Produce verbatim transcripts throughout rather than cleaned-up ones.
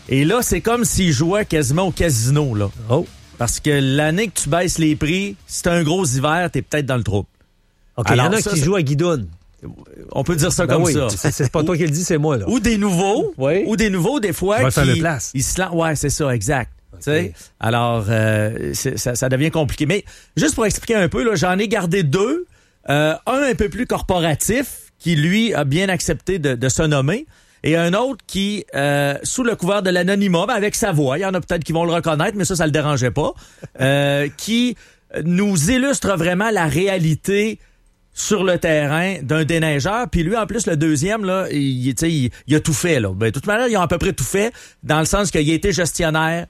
Et là, c'est comme s'ils jouaient quasiment au casino, là. Oh. Parce que l'année que tu baisses les prix, si t'as un gros hiver, t'es peut-être dans le trouble. OK, il y en a ça, qui jouent à guidoune. On peut dire ça ben comme oui, ça. C'est, c'est pas toi qui le dis, c'est moi, là. Ou des nouveaux. Oui. Ou des nouveaux, des fois. Qui faire le place. Ils se lancent. Ouais, c'est ça, exact. Okay. Alors, euh, c'est, ça, ça devient compliqué. Mais juste pour expliquer un peu, là, j'en ai gardé deux. Euh, un un peu plus corporatif, qui, lui, a bien accepté de, de se nommer. Et un autre qui, euh, sous le couvert de l'anonymat, ben avec sa voix, il y en a peut-être qui vont le reconnaître, mais ça, ça le dérangeait pas, euh, qui nous illustre vraiment la réalité sur le terrain d'un déneigeur. Puis lui, en plus, le deuxième, là, il, il, il a tout fait. Là. Ben, de toute manière, ils ont à peu près tout fait, dans le sens qu'il a été gestionnaire,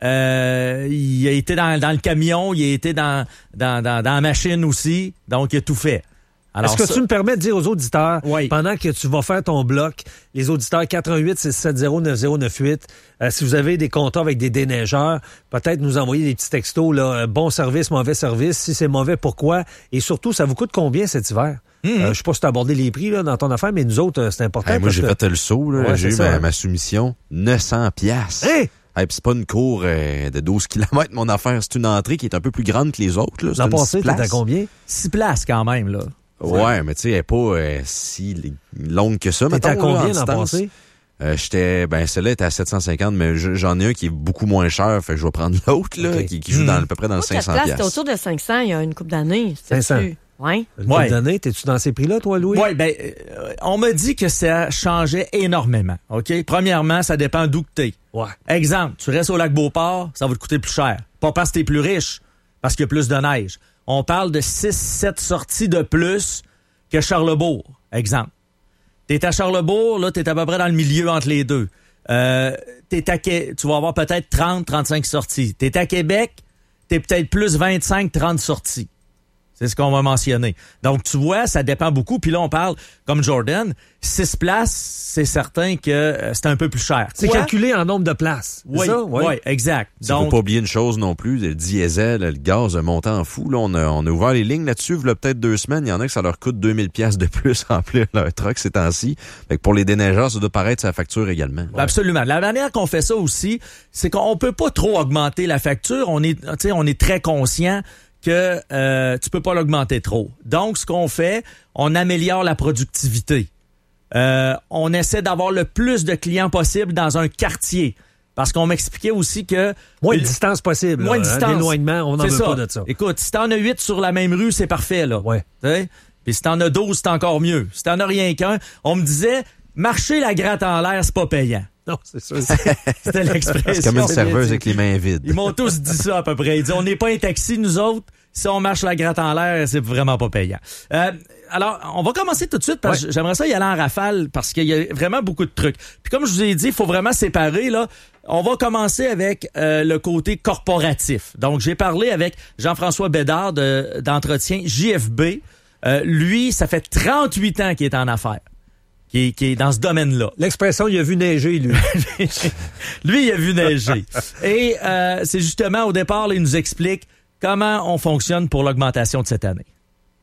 euh, il a été dans, dans le camion, il a été dans, dans, dans, dans la machine aussi, donc il a tout fait. Alors, est-ce que ça... tu me permets de dire aux auditeurs, oui. pendant que tu vas faire ton bloc, les auditeurs quatre un huit six sept zéro neuf zéro neuf huit, euh, si vous avez des contrats avec des déneigeurs, peut-être nous envoyer des petits textos, là, euh, bon service, mauvais service, si c'est mauvais, pourquoi? Et surtout, ça vous coûte combien cet hiver? Mm-hmm. Euh, je sais pas si tu as abordé les prix là, dans ton affaire, mais nous autres, euh, c'est important. Hey, moi, j'ai que... fait le saut, là, ouais, j'ai eu ça, ma, hein? ma soumission, neuf cents piastres. Hey! Hey, pis c'est pas une cour euh, de douze kilomètres, mon affaire. C'est une entrée qui est un peu plus grande que les autres. Là. L'an passé, t'es à combien? Six places quand même, là. Ouais, ouais, mais tu sais, elle n'est pas euh, si longue que ça. T'étais à combien l'an passé? Euh, j'étais, ben, celle-là était à sept cent cinquante, mais j'en ai un qui est beaucoup moins cher, fait que je vais prendre l'autre, là, okay. qui, qui joue mmh. dans, à peu près dans le cinq cents piastres. C'était autour de cinq cents il y a une couple d'années. cinq cents Oui. Une ouais. couple d'années, t'es-tu dans ces prix-là, toi, Louis? Oui, ben, euh, on m'a dit que ça changeait énormément, OK? Premièrement, ça dépend d'où que t'es. Ouais. Exemple, tu restes au lac Beauport, ça va te coûter plus cher. Pas parce que t'es plus riche, parce qu'il y a plus de neige. On parle de six sept sorties de plus que Charlesbourg, exemple. T'es à Charlesbourg, là, t'es à peu près dans le milieu entre les deux. Euh, t'es à Qué- tu vas avoir peut-être trente trente-cinq sorties. T'es à Québec, t'es peut-être plus vingt-cinq trente sorties. C'est ce qu'on va mentionner. Donc, tu vois, ça dépend beaucoup. Puis là, on parle, comme Jordan, six places, c'est certain que euh, c'est un peu plus cher. C'est Quoi? calculé en nombre de places. Oui, c'est ça? Oui, oui, exact. Il Donc, faut pas oublier une chose non plus, le diesel, le gaz a monté en fou. Là, on, a, on a ouvert les lignes là-dessus, il y a peut-être deux semaines. Il y en a que ça leur coûte deux mille piastres de plus remplir leur truck ces temps-ci. Fait que pour les déneigeurs, ça doit paraître sa facture également. Ouais. Absolument. La manière qu'on fait ça aussi, c'est qu'on peut pas trop augmenter la facture. On est, tu sais, on est très conscient que euh, tu peux pas l'augmenter trop. Donc, ce qu'on fait, on améliore la productivité. Euh, on essaie d'avoir le plus de clients possible dans un quartier. Parce qu'on m'expliquait aussi que... Moins de distance possible. Moins là, de hein, distance. L'éloignement, on n'en veut ça. pas de ça. Écoute, si t'en as huit sur la même rue, c'est parfait, là. Ouais. T'sais? Puis si t'en as douze, c'est encore mieux. Si t'en as rien qu'un, on me disait, marcher la gratte en l'air, c'est pas payant. Non, c'est ça. C'était l'expression. C'est comme une serveuse avec les mains vides. Ils m'ont tous dit ça à peu près. Ils disent, on n'est pas un taxi, nous autres. Si on marche la gratte en l'air, c'est vraiment pas payant. Euh, alors, on va commencer tout de suite parce que ouais. j'aimerais ça y aller en rafale parce qu'il y a vraiment beaucoup de trucs. Puis comme je vous ai dit, il faut vraiment séparer, là. On va commencer avec euh, le côté corporatif. Donc, j'ai parlé avec Jean-François Bédard de, d'entretien J F B. Euh, lui, ça fait trente-huit ans qu'il est en affaires. Qui est, qui est dans ce domaine-là. L'expression, il a vu neiger, lui. Lui, il a vu neiger. Et euh, c'est justement, au départ, là, il nous explique comment on fonctionne pour l'augmentation de cette année.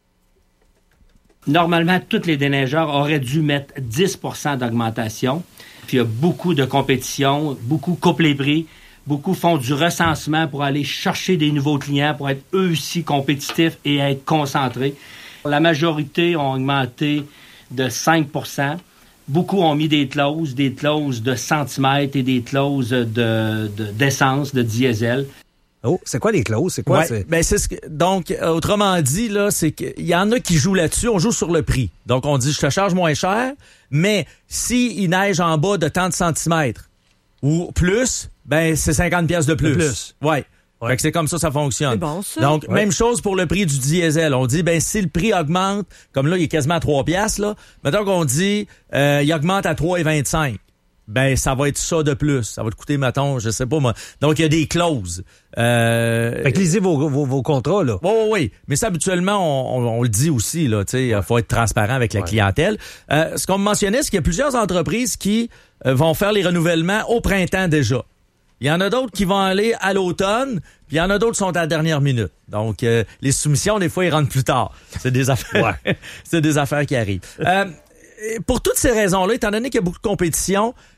Normalement, tous les déneigeurs auraient dû mettre dix pour cent d'augmentation. Puis il y a beaucoup de compétition, beaucoup coupent les prix, beaucoup font du recensement pour aller chercher des nouveaux clients, pour être eux aussi compétitifs et être concentrés. La majorité ont augmenté de cinq pour cent. Beaucoup ont mis des clauses, des clauses de centimètres et des clauses de, de, d'essence, de diesel. Oh, c'est quoi les clauses? C'est quoi? Ouais, c'est... Ben c'est ce que, donc, euh, autrement dit, là, c'est qu'il y en a qui jouent là-dessus. On joue sur le prix. Donc, on dit, je te charge moins cher, mais si il neige en bas de tant de centimètres ou plus, ben c'est cinquante piastres de plus. De plus. Ouais. Ouais. Fait que c'est comme ça, ça fonctionne. C'est bon, ça. Donc, ouais. même chose pour le prix du diesel. On dit, ben, si le prix augmente, comme là, il est quasiment à trois piastres, là. Mettons qu'on dit, euh, il augmente à trois virgule vingt-cinq. Ben, ça va être ça de plus. Ça va te coûter, mettons, je sais pas, moi. Donc, il y a des clauses. Euh... Fait que lisez vos, vos, vos contrats, là. Oui, oui, oui. Mais ça, habituellement, on, on, on le dit aussi, là, tu sais, il faut être transparent avec la ouais. clientèle. Euh, ce qu'on me mentionnait, c'est qu'il y a plusieurs entreprises qui euh, vont faire les renouvellements au printemps déjà. Il y en a d'autres qui vont aller à l'automne, puis il y en a d'autres qui sont à la dernière minute. Donc, euh, les soumissions, des fois, ils rentrent plus tard. C'est des affaires, ouais. c'est des affaires qui arrivent. Euh, pour toutes ces raisons-là, étant donné qu'il y a beaucoup de compétition,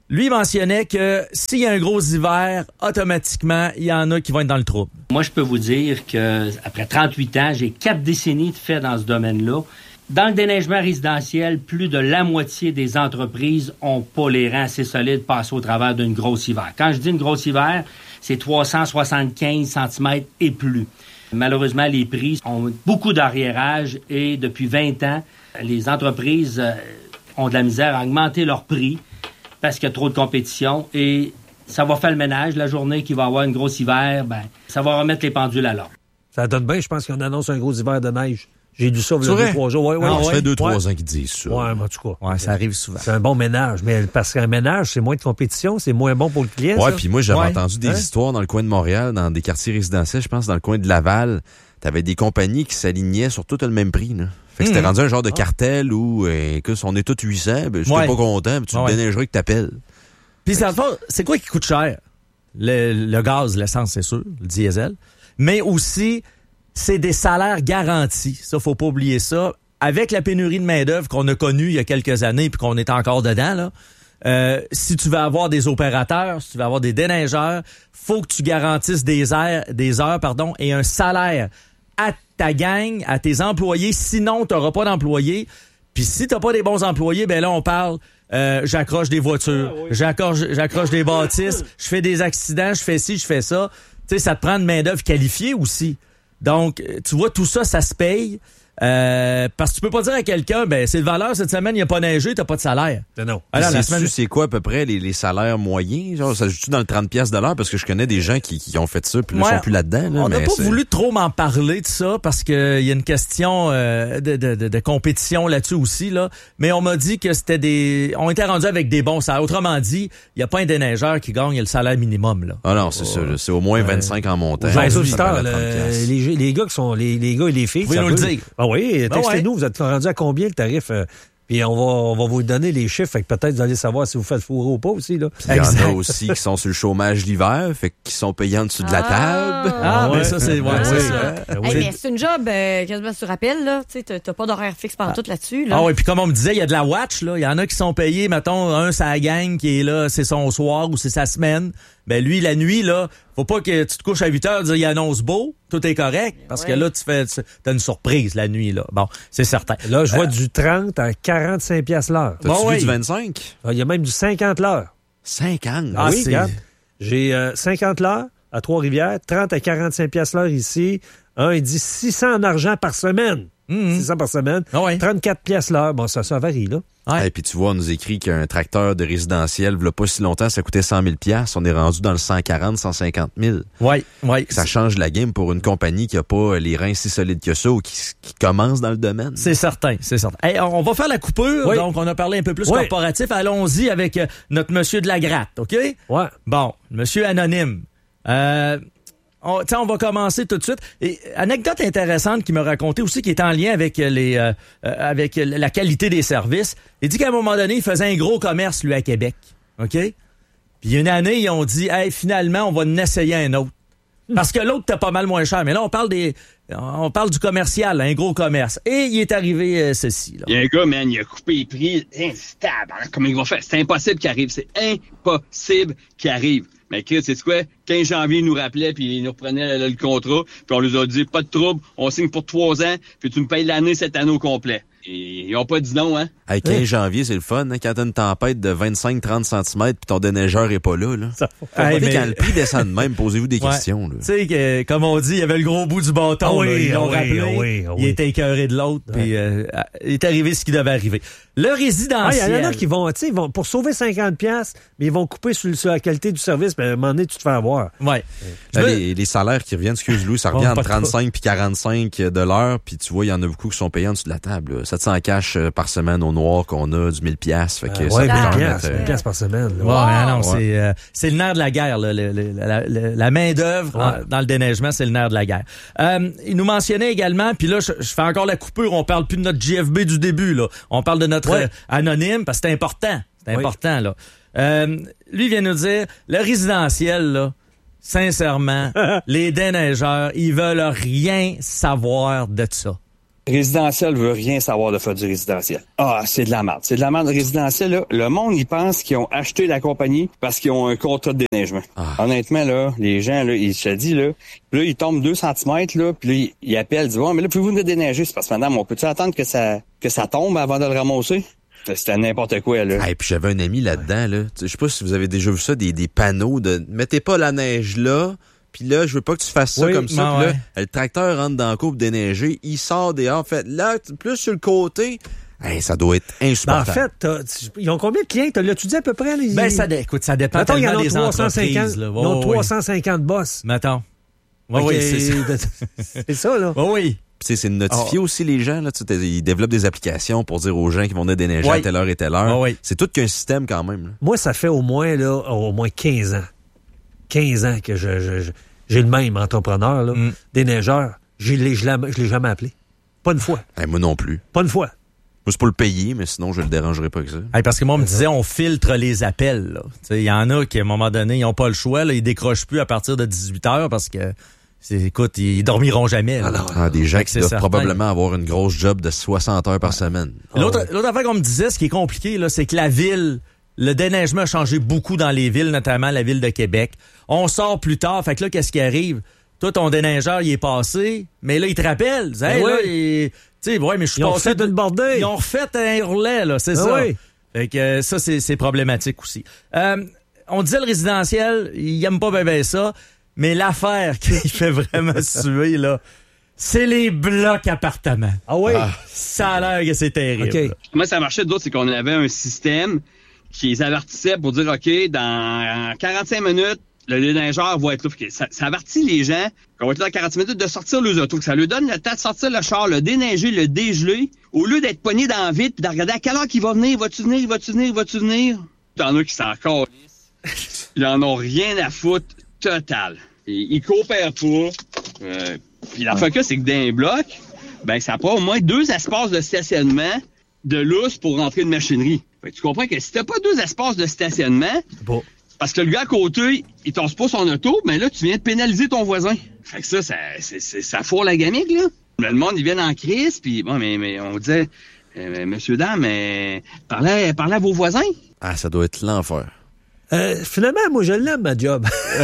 lui mentionnait que s'il y a un gros hiver, automatiquement, il y en a qui vont être dans le trouble. Moi, je peux vous dire que après trente-huit ans, j'ai quatre décennies de fait dans ce domaine-là. Dans le déneigement résidentiel, plus de la moitié des entreprises ont pas les rangs assez solides passés au travers d'une grosse hiver. Quand je dis une grosse hiver, c'est trois cent soixante-quinze centimètres et plus. Malheureusement, les prix ont beaucoup d'arriérage et depuis vingt ans, les entreprises ont de la misère à augmenter leurs prix parce qu'il y a trop de compétition et ça va faire le ménage. La journée qu'il va y avoir une grosse hiver, ben, ça va remettre les pendules à l'ordre. Ça donne bien, je pense qu'on annonce un gros hiver de neige. J'ai dû ça il y a deux, trois jours. Ouais, ouais, ah, ouais. Ça fait deux, trois ouais. ans qu'ils disent ça. Ouais, mais en tout cas. Ouais, ça arrive souvent. C'est un bon ménage. Mais parce qu'un ménage, c'est moins de compétition, c'est moins bon pour le client. Ouais, ça. puis moi, j'avais ouais. entendu des hein? histoires dans le coin de Montréal, dans des quartiers résidentiels, je pense, dans le coin de Laval. T'avais des compagnies qui s'alignaient sur tout le même prix, là. Fait que mmh. c'était rendu un genre de cartel où, euh, écoute, on est tous huit cents, ben, je suis ouais. pas content, puis tu ouais. te déneigeras que t'appelles. Puis, ça c'est quoi qui coûte cher? Le, le gaz, l'essence, c'est sûr, le diesel. Mais aussi, c'est des salaires garantis. Ça, faut pas oublier ça. Avec la pénurie de main-d'œuvre qu'on a connue il y a quelques années puis qu'on est encore dedans, là, euh, si tu veux avoir des opérateurs, si tu veux avoir des déneigeurs, faut que tu garantisses des heures, des heures, pardon, et un salaire à ta gang, à tes employés. Sinon, tu n'auras pas d'employés. Puis si tu n'as pas des bons employés, ben là, on parle, euh, j'accroche des voitures, ah oui. j'accroche, j'accroche des bâtisses, je fais des accidents, je fais ci, je fais ça. Tu sais, ça te prend une main-d'œuvre qualifiée aussi. Donc, tu vois, tout ça, ça se paye. Euh, parce que tu peux pas dire à quelqu'un, ben c'est de valeur, cette semaine, il n'y a pas neigé, t'as pas de salaire. Non, non. Alors, la semaine... c'est quoi à peu près les, les salaires moyens? Genre, ça joue-tu dans le trente piastres de l'heure? Parce que je connais des gens qui, qui ont fait ça, puis là, ouais, ils sont plus là-dedans. Là, on n'a pas c'est... voulu trop m'en parler de ça, parce qu'il y a une question euh, de, de, de, de compétition là-dessus aussi, là. Mais on m'a dit que c'était des... On était rendus avec des bons salaires. Autrement dit, il n'y a pas un déneigeur qui gagne le salaire minimum, là. Ah non, c'est oh, ça. Là. C'est au moins vingt-cinq euh, en montant. Les auditeurs, les, les gars qui sont... Les, les gars et les filles... Vous pouvez nous le dire. Ah oui, textez-nous. Ah ouais. Vous êtes rendu à combien le tarif? Euh, puis on va, on va vous donner les chiffres. Fait que peut-être vous allez savoir si vous faites fourrer ou pas aussi. Là. Il y en a aussi qui sont sur le chômage l'hiver, fait qu'ils sont payés en dessous de la table. Ah, ah ouais. mais ça, c'est, ouais, ouais, c'est ça. Hey, mais c'est une job, euh, quasiment sur rappel, là. Tu sais, t'as pas d'horaire fixe pendant tout là-dessus, là. Ah oui, puis comme on me disait, il y a de la watch, là. Il y en a qui sont payés, mettons, un, c'est la gang qui est là, c'est son soir ou c'est sa semaine. Ben lui, la nuit, là, faut pas que tu te couches à huit heures et dire il annonce beau, tout est correct, parce ouais. que là, tu fais, t'as une surprise la nuit, là. Bon, c'est certain. Là, je vois euh, du trente à quarante-cinq piastres l'heure. T'as-tu bon, vu oui. du vingt-cinq? Il y a même du cinquante l'heure. cinquante? Ah, oui, c'est... regarde. J'ai euh, cinquante l'heure à Trois-Rivières, trente à quarante-cinq piastres l'heure ici. Un, il dit six cents en argent par semaine. Mm-hmm. six cents par semaine. Ah ouais. trente-quatre piastres l'heure. Bon, ça, ça varie, là. Ouais. Et puis tu vois, on nous écrit qu'un tracteur de résidentiel, il y a pas si longtemps, ça coûtait cent mille piastres. On est rendu dans le cent quarante, cent cinquante mille. Oui, oui. Ça change la game pour une compagnie qui a pas les reins si solides que ça ou qui, qui commence dans le domaine. C'est certain, c'est certain. Hey, on va faire la coupure. Oui. Donc, on a parlé un peu plus oui. corporatif. Allons-y avec euh, notre monsieur de la gratte, OK? Ouais. Bon, monsieur anonyme. Euh... On, on va commencer tout de suite. Et anecdote intéressante qu'il m'a raconté aussi, qui est en lien avec les euh, avec la qualité des services. Il dit qu'à un moment donné, il faisait un gros commerce, lui, à Québec. OK? Puis une année, ils ont dit, hey, finalement, on va en essayer un autre. Parce que l'autre était pas mal moins cher. Mais là, on parle des on parle du commercial, un gros commerce. Et il est arrivé euh, ceci. Là. Il y a un gars, man, il a coupé les prix. Hein, c'est stable. Hein, comment il va faire? C'est impossible qu'il arrive. C'est impossible qu'il arrive. Mais Chris, c'est quoi? quinze janvier, il nous rappelait, puis il nous reprenait le, le contrat, puis on lui a dit, pas de trouble, on signe pour trois ans, puis tu me payes l'année cette année au complet. Et ils ont pas dit non, hein? Hey, quinze janvier, c'est le fun, hein, quand t'as une tempête de vingt-cinq à trente centimètres puis ton déneigeur est pas là, là. Ça, hey, mais... Quand le prix descend de même, posez-vous des ouais. questions, là. Tu sais, que, comme on dit, il y avait le gros bout du bâton, ah oui, là. Ils l'ont ah rappelé. Oui, ah oui, ah oui. Il était écœuré de l'autre, ouais. puis euh, il est arrivé ce qui devait arriver. Le résidentiel. Il ah, y en a qui vont, tu sais, vont, pour sauver cinquante piastres, mais ils vont couper sur, sur la qualité du service, puis à un moment donné, tu te fais avoir. Ouais. Ben, veux... les, les salaires qui reviennent, excuse-Louis, ça revient oh, entre trente-cinq puis quarante-cinq de l'heure, puis tu vois, il y en a beaucoup qui sont payés en dessous de la table, là. sept cents cash par semaine au noir qu'on a, du mille piastres. Fait que euh, ça ouais, peut mille mettre, euh... piastres par semaine. Là. Ouais, wow. non, ouais. c'est, euh, c'est le nerf de la guerre, là, le, le, la, la, la main-d'œuvre ouais. dans le déneigement, c'est le nerf de la guerre. Euh, il nous mentionnait également, puis là, je, je fais encore la coupure, on parle plus de notre J F B du début, là. On parle de notre ouais. euh, anonyme, parce que c'est important. C'est important, oui. là. Euh, lui vient nous dire, le résidentiel, là, sincèrement, les déneigeurs, ils veulent rien savoir de ça. Résidentiel veut rien savoir de faire du résidentiel. Ah, c'est de la merde. C'est de la merde résidentielle, là. Le monde, ils pensent qu'ils ont acheté la compagnie parce qu'ils ont un contrat de déneigement. Ah. Honnêtement, là, les gens, là, ils se disent, là, là, ils tombent deux centimètres, là, puis là, ils, ils appellent, ils disent, ouais, mais là, pouvez-vous nous déneiger? C'est parce que, madame, on peut-tu attendre que ça, que ça tombe avant de le ramasser? C'était n'importe quoi, là. Et hey, puis j'avais un ami là-dedans, là. Je sais pas si vous avez déjà vu ça, des, des panneaux de, mettez pas la neige là. Puis là, je veux pas que tu fasses ça oui, comme ça. Puis là, ouais. le tracteur rentre dans le cours pour déneiger. Il sort dehors. Fait là, plus sur le côté, hey, ça doit être insupportable. Ben, en fait, ils ont combien de clients? L'as-tu dit à peu près? Les... Ben, ça, écoute, ça dépend Mettons, tellement des trois cent cinquante, entreprises. Là. Ils ont trois cent cinquante boss. Mettons. Oui, okay. oui, c'est ça. C'est ça, là. Oui, oui. Puis c'est notifié oh. aussi les gens. Là, ils développent des applications pour dire aux gens qui vont venir déneiger oui. à telle heure et telle heure. Oh, oui. C'est tout qu'un système quand même. Là. Moi, ça fait au moins, là, au moins quinze ans. quinze ans que je... je, je... J'ai le même entrepreneur, là, mm. déneigeur. Je l'ai, je l'ai, je l'ai jamais appelé. Pas une fois. Hey, moi non plus. Pas une fois. Moi, c'est pour le payer, mais sinon, je le dérangerai pas que ça. Hey, parce que moi, on me disait, on filtre les appels. Il y en a qui, à un moment donné, ils n'ont pas le choix. Là, ils décrochent plus à partir de dix-huit heures parce que, c'est, écoute, ils dormiront jamais. Là. Alors, ah, des gens qui doivent certain. probablement avoir une grosse job de soixante heures par ouais. semaine. L'autre, l'autre affaire qu'on me disait, ce qui est compliqué, là, c'est que la ville... Le déneigement a changé beaucoup dans les villes, notamment la ville de Québec. On sort plus tard, fait que là, qu'est-ce qui arrive? Toi, ton déneigeur, il est passé, mais là, il te rappelle. Hey, ben là, oui. il... Tu sais, ouais, mais je suis passé... Ils ont refait une bordée. Ils ont refait un hurlet, là, c'est ben ça. Oui. Fait que euh, ça, c'est, c'est problématique aussi. Euh, on disait le résidentiel, il aime pas bien ben ça, mais l'affaire qui fait vraiment suer, là, c'est les blocs appartements. Ah oui? Ah, ça a l'air que c'est terrible. Okay. Comment ça marchait d'autres, c'est qu'on avait un système qui les avertissait pour dire, OK, dans quarante-cinq minutes, le déneigeur va être là. Ça, ça avertit les gens qu'on va être là dans quarante minutes de sortir leurs autos, que ça leur donne le temps de sortir le char, le déneiger, le dégeler, au lieu d'être pogné dans la vide puis de regarder à quelle heure qu'il va venir, va-tu venir, va-tu venir, va-tu venir. Il y en a qui s'en calissent. Ils en ont rien à foutre, total. Et ils coopèrent pas. Euh, puis la fois que c'est que dans un bloc, ben ça prend au moins deux espaces de stationnement de lousse pour rentrer une machinerie. Fait que tu comprends que si t'as pas deux espaces de stationnement, bon. Parce que le gars à côté, il tasse pas son auto, mais ben là, tu viens de pénaliser ton voisin. Fait que ça, ça, c'est, c'est, ça fourre la gamique, là. Le monde, ils viennent en crise, puis bon, mais, mais on disait, euh, monsieur, dame, euh, parlez, parlez à vos voisins. Ah, ça doit être l'enfer. Euh, finalement, moi, je l'aime, ma job.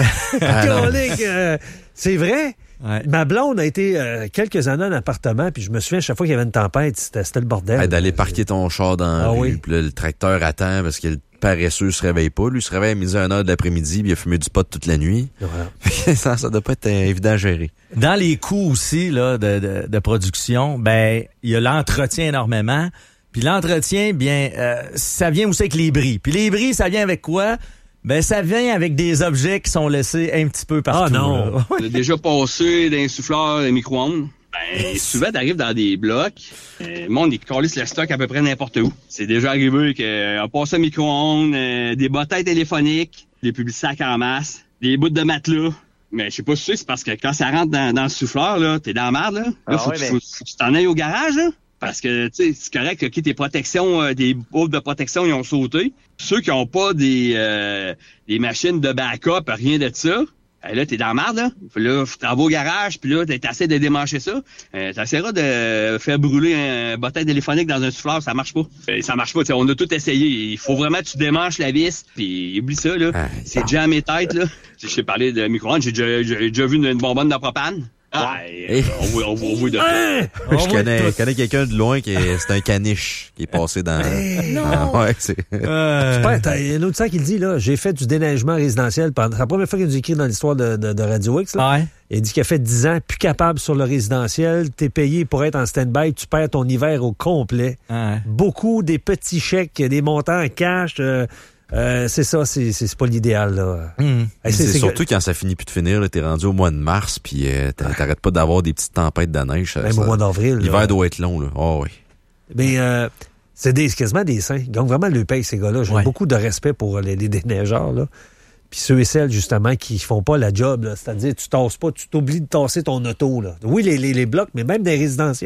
ah, euh, c'est vrai. Ouais. Ma blonde a été euh, quelques années en appartement, puis je me souviens, à chaque fois qu'il y avait une tempête, c'était, c'était le bordel. Hey, d'aller parquer ton char dans la ah, rue, oui. puis là, le tracteur attend parce que le paresseux se réveille pas. Lui, il se réveille à midi à une heure de l'après-midi, puis il a fumé du pot toute la nuit. Voilà. ça, ça doit pas être euh, évident à gérer. Dans les coûts aussi là, de, de, de production, ben il y a l'entretien énormément. Puis l'entretien, bien, euh, ça vient aussi avec les bris. Puis les bris, ça vient avec quoi? Ben, ça vient avec des objets qui sont laissés un petit peu partout. Ah non! On a déjà passé d'un souffleur, des micro-ondes. Ben, souvent, t'arrives dans des blocs, euh, le monde, il calisse le stock à peu près n'importe où. C'est déjà arrivé qu'on a passé un micro-ondes, euh, des bottins téléphoniques, des publics sacs en masse, des bouts de matelas. Mais je sais pas si c'est parce que quand ça rentre dans, dans le souffleur, là, t'es dans la merde, là. Là, ah faut, ouais, mais... faut, faut que tu t'en ailles au garage, là. Parce que, tu sais, c'est correct que tes protections, euh, des bouts de protection, ils ont sauté. Ceux qui ont pas des, euh, des machines de backup, rien de ça, euh, là, t'es dans la merde, là. Là, tu t'en vas au garage, puis là, t'essaies de démancher ça. Euh, t'essaieras de faire brûler un bottin téléphonique dans un souffleur, ça marche pas. Euh, ça marche pas, tu sais, on a tout essayé. Il faut vraiment que tu démanches la vis, puis oublie ça, là. Ah, c'est déjà à mes têtes, là. Je sais parler de micro-ondes, j'ai déjà, j'ai déjà vu une, une bonbonne de propane. Ah, hey. on voit, on voit, on voit de hey. Je on connais, connais quelqu'un de loin qui est, c'est un caniche qui est passé dans... Hey. Non! Ah, ouais, c'est... Euh... Super, t'as un autre sac qui le dit, là, j'ai fait du déneigement résidentiel pendant... C'est la première fois qu'il nous écrit dans l'histoire de, de, de Radio X, là. Ouais. Il dit qu'il a fait dix ans, plus capable sur le résidentiel, t'es payé pour être en stand-by, tu perds ton hiver au complet. Ouais. Beaucoup des petits chèques, des montants en cash... Euh, Euh, c'est ça, c'est, c'est, c'est pas l'idéal, là. Mmh. Hey, c'est, c'est, c'est surtout que... quand ça finit plus de finir, là, t'es rendu au mois de mars, puis euh, t'arrêtes pas d'avoir des petites tempêtes de neige. Même ça, au mois d'avril. L'hiver là. doit être long, là. Oh oui. Mais euh, c'est des, quasiment des saints. Donc vraiment, le paye, ces gars-là. J'ai ouais. beaucoup de respect pour les, les déneigeurs, là. Puis ceux et celles, justement, qui font pas la job, là. C'est-à-dire, tu tasses pas, tu t'oublies de tasser ton auto, là. Oui, les, les, les blocs, mais même des résidentiels.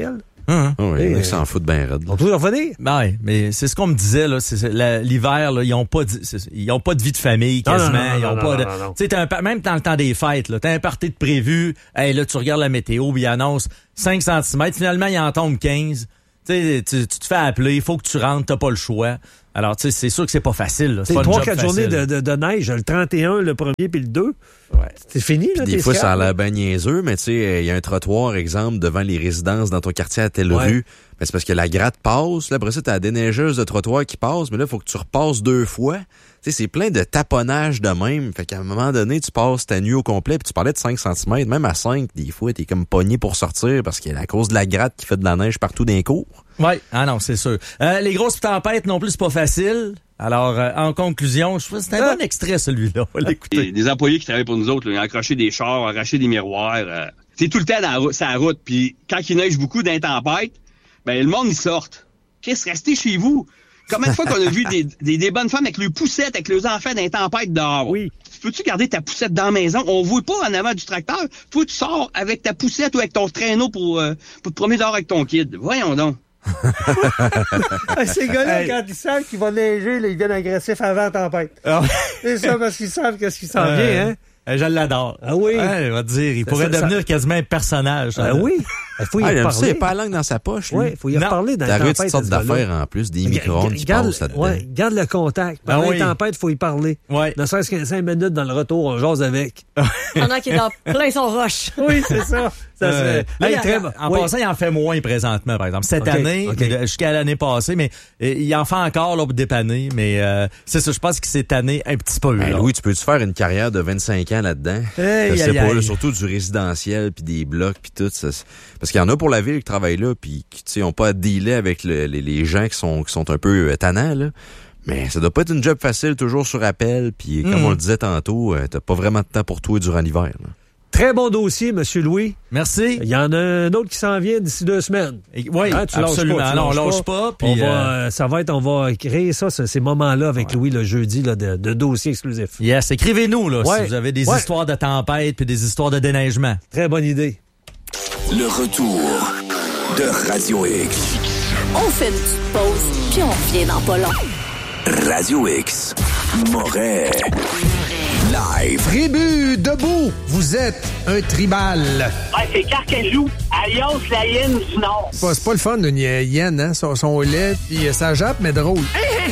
Hum. Oh, oui, il y en a Et, qui s'en foutent bien raide. On peut revenir? Ben oui, mais c'est ce qu'on me disait, là. C'est, c'est, la, l'hiver, là, ils ont pas de, c'est, ils ont pas de vie de famille, Non, quasiment. non, non, ils ont non, pas non, de. non, non. Tu sais, t'as un pa- même dans le temps des fêtes, là, t'as un party de prévu. Hey, là, tu regardes la météo, puis il annonce cinq centimètres. Finalement, il en tombe quinze. Tu sais, tu tu te fais appeler, il faut que tu rentres, t'as pas le choix. Alors, tu sais, c'est sûr que c'est pas facile, là. C'est C'est pas une trois, job quatre journées facile. de, de, de neige, le trente et un, le premier, puis le deux. Ouais. C'est fini, là, Des tes fois, ça a scraps, l'air bien niaiseux, mais tu sais, il y a un trottoir, exemple, devant les résidences dans ton quartier à telle Ouais. rue. Ben, c'est parce que la gratte passe. Là, après ça, t'as la déneigeuse de trottoir qui passe, mais là, il faut que tu repasses deux fois. Tu sais, c'est plein de taponnage de même. Fait qu'à un moment donné, tu passes ta nuit au complet, puis tu parlais de cinq centimètres. Même à cinq, des fois, t'es comme pogné pour sortir parce qu'il y a la cause de la gratte qui fait de la neige partout d'un cours. Oui, ah non, c'est sûr. Euh, les grosses tempêtes non plus, c'est pas facile. Alors, euh, en conclusion, je trouve que c'est un Ah. bon extrait, celui-là. On va Des, l'écouter. des employés qui travaillent pour nous autres, là, ils ont accroché des chars, arraché des miroirs. Euh, c'est tout le temps dans la route, sur la route. Puis quand il neige beaucoup dans les tempêtes, ben le monde, ils sortent. Qu'est-ce, restez chez vous. Combien de fois qu'on a vu des, des, des bonnes femmes avec leurs poussettes, avec leurs enfants dans les tempêtes dehors? Oui. Peux-tu garder ta poussette dans la maison? On voit pas en avant du tracteur. Toi, tu sors avec ta poussette ou avec ton traîneau pour, euh, pour te promener dehors avec ton kid. Voyons donc. Ah, ces gars-là, Hey. quand ils savent qu'il va neiger, là, ils viennent agressifs avant la tempête. Ah, C'est ça, parce qu'ils savent qu'est-ce qui s'en euh, vient, hein? euh, Je l'adore. Ah oui? Ouais, on va te dire, il Ça, pourrait ça, devenir quasiment un personnage. ça, Ah là. oui? Il faut y Ah, il aime ça, il reparler. a pas la langue dans sa poche, lui. Oui, il faut y Non. reparler dans T'as la toutes tempête. sortes ce gars-là. d'affaires en plus, des micro-ondes qui Garde- passent là-dedans. ouais, garde le contact. Ben Pendant oui. la tempête, il faut y parler. Ouais. Ne serait-ce qu'un cinq minutes dans le retour, on jase avec. Pendant qu'il est dans plein son roche. Oui, c'est ça. Ça serait... Euh, Là, hey, il- très- en oui. passant, il en fait moins présentement, par exemple. Cette OK, année, OK. mais de- jusqu'à l'année passée, mais euh, il en fait encore là, pour dépanner. Mais euh, c'est ça, je pense que c'est année un petit peu. Ben, là. Louis, tu peux-tu faire une carrière de vingt-cinq ans là-dedans? Hey, Je sais aïe, pas, aïe. là, surtout du résidentiel, puis des blocs, puis tout. Ça, c'est- parce qu'il y en a pour la ville qui travaillent là, puis qui, tu sais, ont pas à dealer avec le- les, les gens qui sont, qui sont un peu euh, tannants, là. Mais ça doit pas être une job facile, toujours sur appel, puis comme Mm. on le disait tantôt, euh, t'as pas vraiment de temps pour toi durant l'hiver, là. Très bon dossier, Monsieur Louis. Merci. Il y en a un autre qui s'en vient d'ici deux semaines. Oui, Hein, tu lâches absolument. pas, tu non, on lâches lâche pas. On puis, va, euh, euh, ça va être, on va créer ça, ce- ces moments-là avec Louis le jeudi là, de, de dossiers exclusifs. yes, écrivez-nous là, Ouais. si vous avez des Ouais. histoires de tempête puis des histoires de déneigement. Très bonne idée. Le retour de Radio X. On fait une petite pause, puis on revient dans pas long. Radio X. Moret. Live. Tribu debout, vous êtes un tribal. Ouais, c'est Carcajou, alias la hyène du Nord. C'est pas, c'est pas le fun d'une hyène, hein? Son, son lait, puis euh, ça jappe, mais drôle.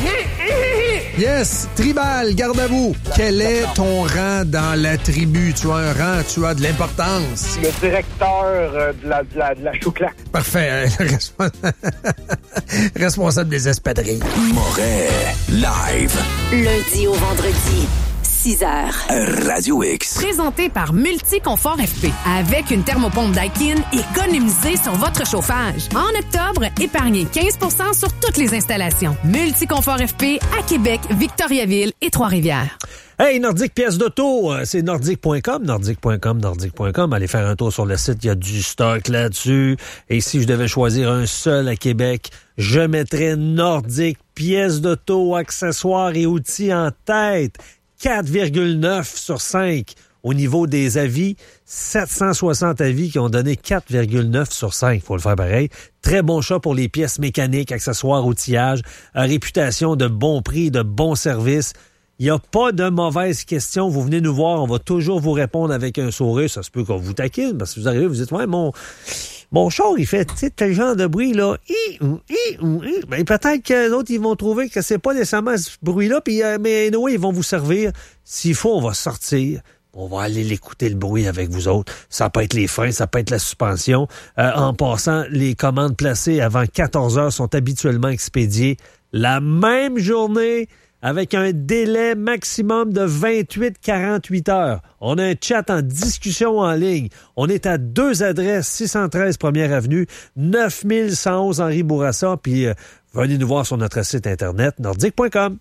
Yes, tribal, garde à vous. Quel est ton rang dans la tribu? Tu as un rang, tu as de l'importance. Le directeur euh, de la, de la, de la chouclaque. Parfait. euh, le respons- Responsable des espadrilles. Moret. Live. Lundi au vendredi, six heures. Radio X. Présenté par Multiconfort F P. Avec une thermopompe Daikin, économisez sur votre chauffage. En octobre, épargnez quinze pour cent sur toutes les installations. Multiconfort F P à Québec, Victoriaville et Trois-Rivières. Hey, Nordique Pièces d'auto, euh, c'est nordique point com, nordique point com, nordique point com. Allez faire un tour sur le site, il y a du stock là-dessus. Et si je devais choisir un seul à Québec, je mettrais Nordique Pièces d'auto, accessoires et outils en tête. quatre virgule neuf sur cinq. Au niveau des avis, sept cent soixante avis qui ont donné quatre virgule neuf sur cinq. Faut le faire pareil. Très bon choix pour les pièces mécaniques, accessoires, outillage. Euh, réputation de bon prix, de bon service. Il n'y a pas de mauvaise question. Vous venez nous voir, on va toujours vous répondre avec un sourire. Ça se peut qu'on vous taquine, parce que vous arrivez, vous dites, ouais, mon, mon char, il fait, tu sais, tel genre de bruit, là. Hi, ou, hi, ou, hi. Ben, peut-être que d'autres, ils vont trouver que c'est pas nécessairement ce bruit-là, puis, euh, mais anyway, ils vont vous servir. S'il faut, on va sortir. On va aller l'écouter, le bruit, avec vous autres. Ça peut être les freins, ça peut être la suspension. Euh, en passant, les commandes placées avant quatorze heures sont habituellement expédiées la même journée, avec un délai maximum de vingt-huit à quarante-huit heures. On a un chat en discussion en ligne. On est à deux adresses, six cent treize première avenue, neuf mille cent onze Henri Bourassa, puis euh, venez nous voir sur notre site internet nordique point com.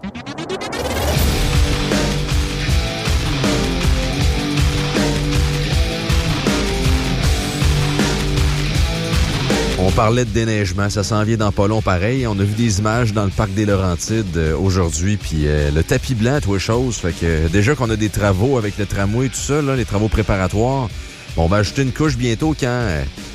On parlait de déneigement, ça s'en vient dans pas long pareil. On a vu des images dans le parc des Laurentides euh, aujourd'hui, puis euh, le tapis blanc, toi chose. Fait que euh, déjà qu'on a des travaux avec le tramway et tout ça, là, les travaux préparatoires, bon, on va ajouter une couche bientôt quand, euh,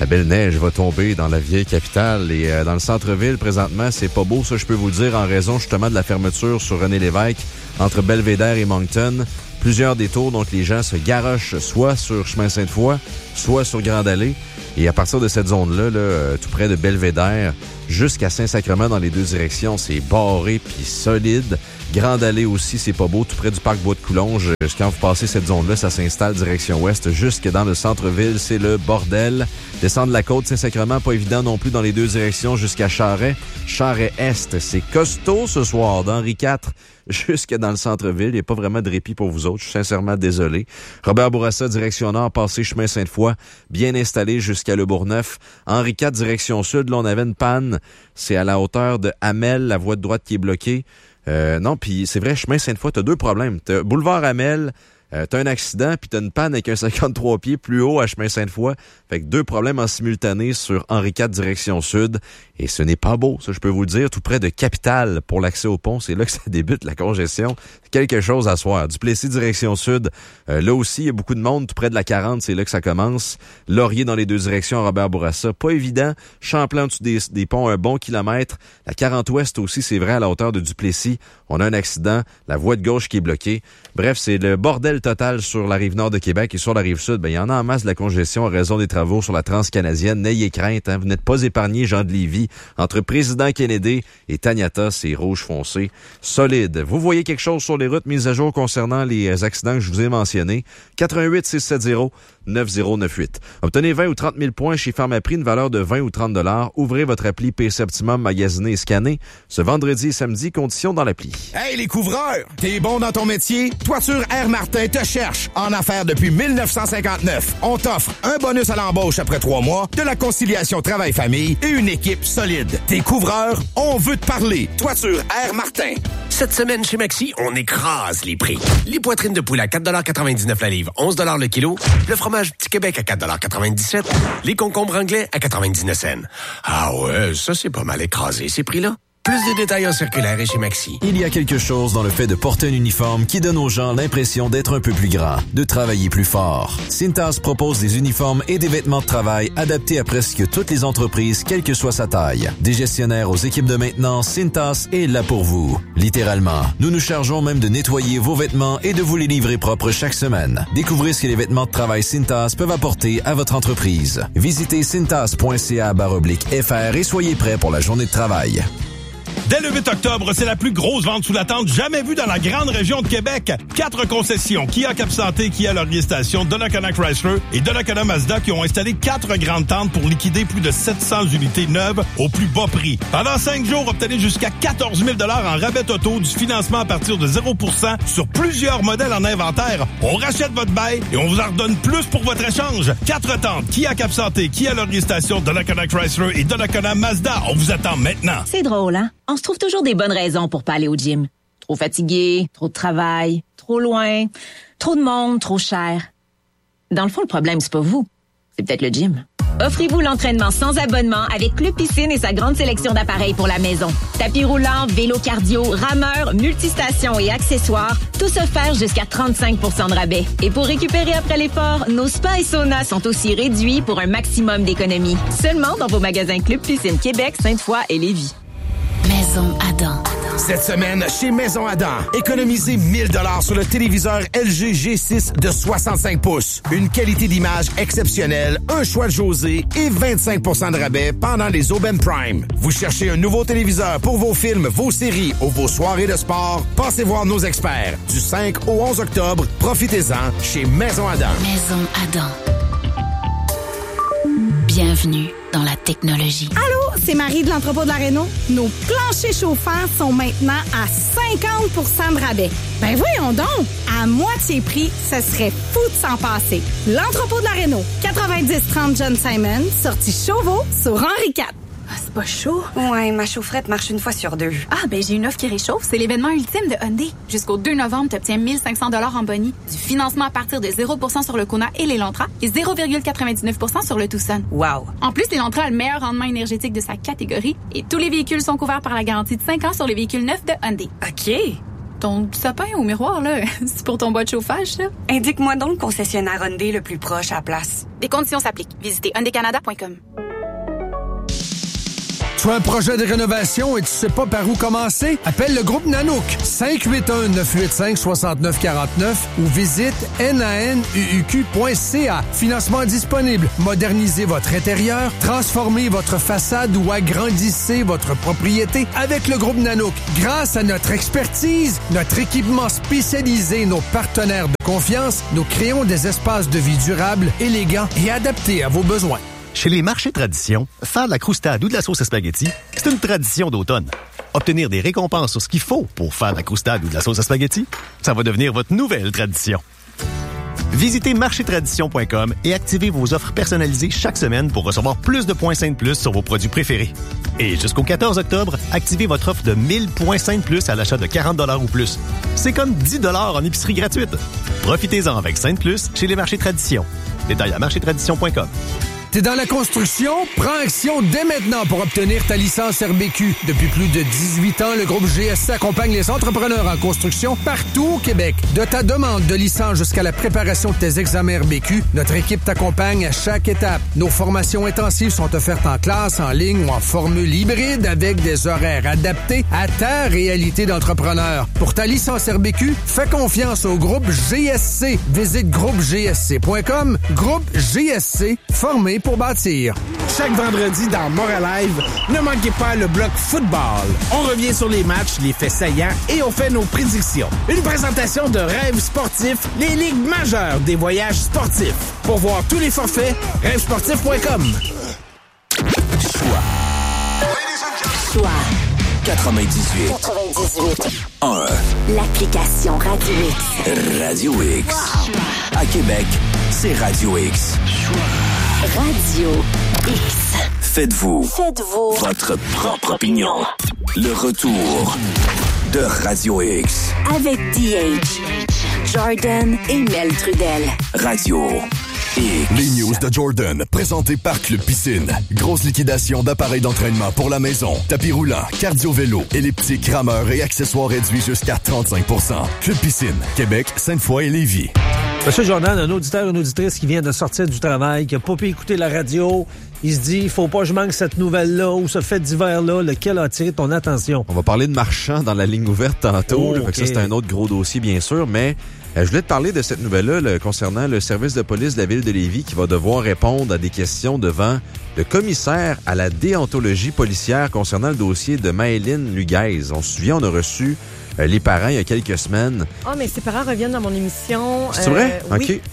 La belle neige va tomber dans la vieille capitale et euh, dans le centre-ville, présentement, c'est pas beau, ça je peux vous le dire, en raison justement de la fermeture sur René-Lévesque entre Belvédère et Moncton. Plusieurs détours, donc les gens se garochent soit sur Chemin Sainte-Foy, soit sur Grande-Allée. Et à partir de cette zone-là, là, euh, tout près de Belvédère, jusqu'à Saint-Sacrement dans les deux directions, c'est barré puis solide. Grande-Allée aussi, c'est pas beau, tout près du parc Bois-de-Coulonges. Quand vous passez cette zone-là, ça s'installe direction ouest. Jusque dans le centre-ville, c'est le bordel. Descendre la côte Saint-Sacrement, pas évident non plus dans les deux directions jusqu'à Charest. Charest-Est, c'est costaud ce soir d'Henri quatre jusque dans le centre-ville. Il n'y a pas vraiment de répit pour vous autres. Je suis sincèrement désolé. Robert Bourassa, direction nord, passé chemin Sainte-Foy, bien installé jusqu'à Le Bourgneuf. Henri quatre, direction sud, là, on avait une panne. C'est à la hauteur de Hamel, la voie de droite qui est bloquée. Euh, non, puis c'est vrai, chemin Sainte-Foy, t'as deux problèmes. T'as boulevard Hamel, euh, t'as un accident, puis t'as une panne avec un cinquante-trois pieds plus haut à chemin Sainte-Foy. Fait que deux problèmes en simultané sur Henri quatre, direction sud. Et ce n'est pas beau, ça je peux vous le dire, tout près de Capitale pour l'accès au pont. C'est là que ça débute, la congestion. Quelque chose à soir. Duplessis, direction sud. Euh, là aussi, il y a beaucoup de monde, tout près de la quarante, c'est là que ça commence. Laurier dans les deux directions, Robert Bourassa. Pas évident. Champlain au-dessus des, des ponts, un bon kilomètre. La quarante ouest aussi, c'est vrai, à la hauteur de Duplessis. On a un accident. La voie de gauche qui est bloquée. Bref, c'est le bordel total sur la rive nord de Québec et sur la rive sud. Ben, il y en a en masse de la congestion à raison des travaux sur la transcanadienne. N'ayez crainte, hein. Vous n'êtes pas épargnés, Jean de Lévis. Entre Président Kennedy et Taniata, c'est rouge foncé. Solide. Vous voyez quelque chose sur les routes, mises à jour concernant les accidents que je vous ai mentionnés? quatre un huit six sept zéro neuf zéro neuf huit. Obtenez vingt ou trente mille points chez Pharmaprix, une valeur de vingt ou trente dollars. Ouvrez votre appli P C Optimum, magasiné et scanné. Ce vendredi et samedi, conditions dans l'appli. Hey les couvreurs, t'es bon dans ton métier? Toiture Air Martin te cherche. En affaires depuis mille neuf cent cinquante-neuf. On t'offre un bonus à l'embauche après trois mois, de la conciliation travail-famille et une équipe solide. T'es couvreur, on veut te parler. Toiture Air Martin. Cette semaine chez Maxi, on écrase les prix. Les poitrines de poulet à quatre quatre-vingt-dix-neuf la livre, onze le kilo. Le fromage Petit Québec à quatre quatre-vingt-dix-sept. Les concombres anglais à quatre-vingt-dix-neuf cents. Ah ouais, ça c'est pas mal écrasé, ces prix-là. Plus de détails en circulaire et chez Maxi. Il y a quelque chose dans le fait de porter un uniforme qui donne aux gens l'impression d'être un peu plus grand, de travailler plus fort. Cintas propose des uniformes et des vêtements de travail adaptés à presque toutes les entreprises, quelle que soit sa taille. Des gestionnaires aux équipes de maintenance, Cintas est là pour vous. Littéralement, nous nous chargeons même de nettoyer vos vêtements et de vous les livrer propres chaque semaine. Découvrez ce que les vêtements de travail Cintas peuvent apporter à votre entreprise. Visitez cintas.ca barre oblique FR et soyez prêts pour la journée de travail. Dès le huit octobre, c'est la plus grosse vente sous la tente jamais vue dans la grande région de Québec. Quatre concessions, Kia Cap Santé, Kia Laurier Station, Donnacona Chrysler et Donnacona Mazda qui ont installé quatre grandes tentes pour liquider plus de sept cents unités neuves au plus bas prix. Pendant cinq jours, obtenez jusqu'à quatorze mille dollars en rabais auto, du financement à partir de zéro pour cent sur plusieurs modèles en inventaire. On rachète votre bail et on vous en redonne plus pour votre échange. Quatre tentes, Kia Cap Santé, Kia Laurier Station, Donnacona Chrysler et Donnacona Mazda. On vous attend maintenant. C'est drôle, hein? On se trouve toujours des bonnes raisons pour pas aller au gym. Trop fatigué, trop de travail, trop loin, trop de monde, trop cher. Dans le fond, le problème, c'est pas vous. C'est peut-être le gym. Offrez-vous l'entraînement sans abonnement avec Club Piscine et sa grande sélection d'appareils pour la maison. Tapis roulant, vélo cardio, rameur, multistations et accessoires, tous offerts jusqu'à trente-cinq pour cent de rabais. Et pour récupérer après l'effort, nos spas et saunas sont aussi réduits pour un maximum d'économie. Seulement dans vos magasins Club Piscine Québec, Sainte-Foy et Lévis. Maison Adam. Cette semaine, chez Maison Adam, économisez mille dollars sur le téléviseur L G G six de soixante-cinq pouces. Une qualité d'image exceptionnelle, un choix de José et vingt-cinq pour cent de rabais pendant les Aubaine Prime. Vous cherchez un nouveau téléviseur pour vos films, vos séries ou vos soirées de sport? Passez voir nos experts. Du cinq au onze octobre, profitez-en chez Maison Adam. Maison Adam. Bienvenue dans la technologie. Allô, c'est Marie de l'entrepôt de la Réno. Nos planchers chauffants sont maintenant à cinquante pour cent de rabais. Ben voyons donc, à moitié prix, ce serait fou de s'en passer. L'entrepôt de la Réno, quatre-vingt-dix trente John Simon, sortie Chauveau sur Henri quatre. Ah, c'est pas chaud? Ouais, ma chaufferette marche une fois sur deux. Ah, ben j'ai une offre qui réchauffe. C'est l'événement ultime de Hyundai. Jusqu'au deux novembre, tu obtiens mille cinq cents dollars en boni, du financement à partir de zéro pour cent sur le Kona et l'Elantra et zéro virgule quatre-vingt-dix-neuf pour cent sur le Tucson. Wow! En plus, l'Elantra a le meilleur rendement énergétique de sa catégorie et tous les véhicules sont couverts par la garantie de cinq ans sur les véhicules neufs de Hyundai. OK. ton sapin au miroir, là, c'est pour ton bois de chauffage, ça? Indique-moi donc le concessionnaire Hyundai le plus proche à la place. Des conditions s'appliquent. Visitez hyundai canada point com. Tu as un projet de rénovation et tu sais pas par où commencer? Appelle le groupe Nanook cinq huit un neuf huit cinq six neuf quatre neuf ou visite nanuq point c a. Financement disponible. Modernisez votre intérieur, transformez votre façade ou agrandissez votre propriété avec le groupe Nanook. Grâce à notre expertise, notre équipement spécialisé, nos partenaires de confiance, nous créons des espaces de vie durables, élégants et adaptés à vos besoins. Chez les marchés tradition, faire de la croustade ou de la sauce à spaghetti, c'est une tradition d'automne. Obtenir des récompenses sur ce qu'il faut pour faire de la croustade ou de la sauce à spaghetti, ça va devenir votre nouvelle tradition. Visitez marché tradition point com et activez vos offres personnalisées chaque semaine pour recevoir plus de points Saint Plus sur vos produits préférés. Et jusqu'au quatorze octobre, activez votre offre de mille points Saint Plus à l'achat de quarante dollars ou plus. C'est comme dix dollars en épicerie gratuite. Profitez-en avec Saint Plus chez les marchés tradition. Détails à marché tradition point com. T'es dans la construction? Prends action dès maintenant pour obtenir ta licence R B Q. Depuis plus de dix-huit ans, le groupe G S C accompagne les entrepreneurs en construction partout au Québec. De ta demande de licence jusqu'à la préparation de tes examens R B Q, notre équipe t'accompagne à chaque étape. Nos formations intensives sont offertes en classe, en ligne ou en formule hybride avec des horaires adaptés à ta réalité d'entrepreneur. Pour ta licence R B Q, fais confiance au groupe G S C. Visite groupe g s c point com. Groupe G S C, formé pour bâtir. Chaque vendredi dans Montréal Live, ne manquez pas le bloc football. On revient sur les matchs, les faits saillants et on fait nos prédictions. Une présentation de Rêves sportifs, les ligues majeures des voyages sportifs. Pour voir tous les forfaits, rêves sportifs point com. Choix. Choix. quatre-vingt-dix-huit. quatre-vingt-dix-huit. un. L'application Radio X. Radio X. À Québec, c'est Radio X. Radio X. Faites-vous. Faites-vous. Votre propre opinion. Le retour de Radio X. Avec D H, Jordan et Mel Trudel. Radio X. Les news de Jordan, présentées par Club Piscine. Grosse liquidation d'appareils d'entraînement pour la maison. Tapis roulant, cardio-vélo, elliptique, rameur et accessoires réduits jusqu'à trente-cinq pour cent. Club Piscine, Québec, Sainte-Foy et Lévis. Monsieur Jordan, un auditeur, une auditrice qui vient de sortir du travail, qui n'a pas pu écouter la radio, il se dit, il faut pas que je manque cette nouvelle-là ou ce fait divers-là, lequel a attiré ton attention? On va parler de marchands dans la ligne ouverte tantôt. Oh, là, okay. fait que ça, c'est un autre gros dossier, bien sûr, mais euh, je voulais te parler de cette nouvelle-là là, concernant le service de police de la ville de Lévis qui va devoir répondre à des questions devant le commissaire à la déontologie policière concernant le dossier de Maëlyn Luguez. On se souvient, on a reçu Euh, les parents, il y a quelques semaines. Ah, oh, mais ses parents reviennent dans mon émission. C'est euh, vrai? Oui, OK.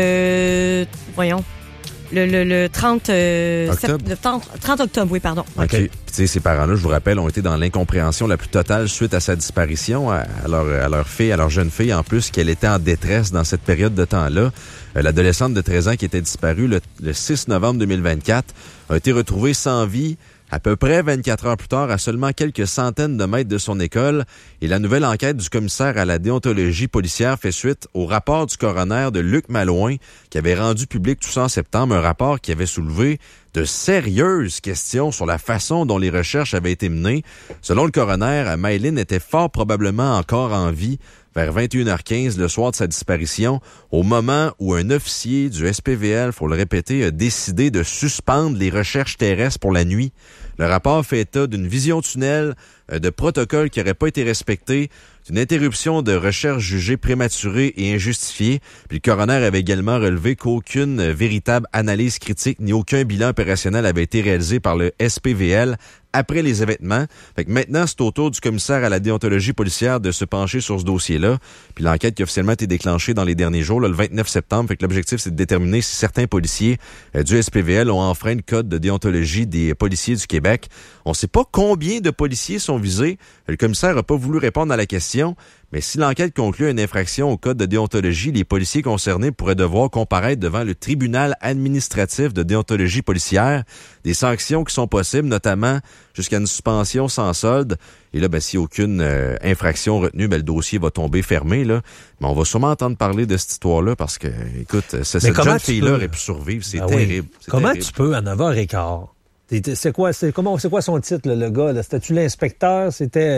Le... Voyons. Le, le, le trente... Euh, octobre? Sept, le trente, trente octobre, oui, pardon. OK. Puis, tu sais, ces parents-là, je vous rappelle, ont été dans l'incompréhension la plus totale suite à sa disparition, à, à, leur, à leur fille, à leur jeune fille, en plus, qu'elle était en détresse dans cette période de temps-là. Euh, l'adolescente de treize ans qui était disparue le, le six novembre deux mille vingt-quatre a été retrouvée sans vie à peu près vingt-quatre heures plus tard, à seulement quelques centaines de mètres de son école. Et la nouvelle enquête du commissaire à la déontologie policière fait suite au rapport du coroner de Luc Malouin, qui avait rendu public tout ça en septembre, un rapport qui avait soulevé de sérieuses questions sur la façon dont les recherches avaient été menées. Selon le coroner, Maëlyn était fort probablement encore en vie vers vingt et une heures quinze le soir de sa disparition, au moment où un officier du S P V L, faut le répéter, a décidé de suspendre les recherches terrestres pour la nuit. Le rapport fait état d'une vision tunnel, de protocoles qui n'auraient pas été respectés, d'une interruption de recherche jugée prématurée et injustifiée. Puis le coroner avait également relevé qu'aucune véritable analyse critique ni aucun bilan opérationnel avait été réalisé par le S P V L après les événements. Fait que maintenant, c'est au tour du commissaire à la déontologie policière de se pencher sur ce dossier-là. Puis l'enquête qui a officiellement été déclenchée dans les derniers jours, là, le vingt-neuf septembre. Fait que l'objectif, c'est de déterminer si certains policiers euh, du S P V L ont enfreint le code de déontologie des policiers du Québec. On ne sait pas combien de policiers sont visés. Le commissaire n'a pas voulu répondre à la question. Mais si l'enquête conclut une infraction au code de déontologie, les policiers concernés pourraient devoir comparaître devant le tribunal administratif de déontologie policière. Des sanctions qui sont possibles, notamment jusqu'à une suspension sans solde. Et là, ben, s'il n'y a aucune euh, infraction retenue, ben, le dossier va tomber fermé. Là. Mais on va sûrement entendre parler de cette histoire-là parce que, écoute, ce, cette jeune fille-là aurait pu survivre. C'est ah terrible. Oui. C'est comment terrible. Tu peux, à neuf heures quinze, c'est quoi, c'est, comment, c'est quoi son titre, là, le gars? Là? C'était-tu l'inspecteur? C'était...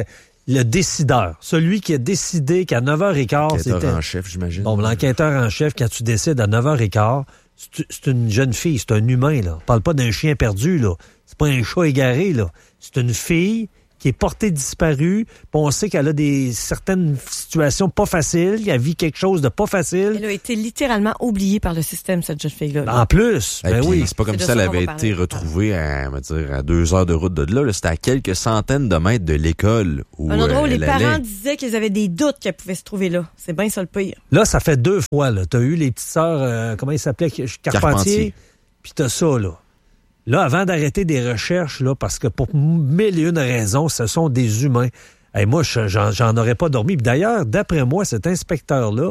le décideur, celui qui a décidé qu'à neuf heures quinze... L'enquêteur c'était... en chef, j'imagine. Bon, l'enquêteur en chef, quand tu décides à neuf heures quinze, c'est, c'est une jeune fille, c'est un humain, là. On parle pas d'un chien perdu, là. C'est pas un chat égaré, là. C'est une fille qui est portée disparue, puis on sait qu'elle a des certaines situations pas faciles, qu'elle vit quelque chose de pas facile. Elle a été littéralement oubliée par le système, cette jeune fille-là. En plus, ben puis, oui. C'est pas comme C'est si elle de ça qu'on avait va été parler. retrouvée à, on va dire, à deux heures de route de là. là. C'était à quelques centaines de mètres de l'école où Un endroit où euh, les elle parents allait. disaient qu'ils avaient des doutes qu'elle pouvait se trouver là. C'est bien ça le pire. Là, ça fait deux fois, là. T'as eu les petites sœurs, euh, comment ils s'appelaient? Carpentier. Carpentier. Puis t'as ça, là. Là, avant d'arrêter des recherches, là, parce que pour mille et une raisons, ce sont des humains. Hey, moi, je- j'en, j'en aurais pas dormi. Puis d'ailleurs, d'après moi, cet inspecteur-là,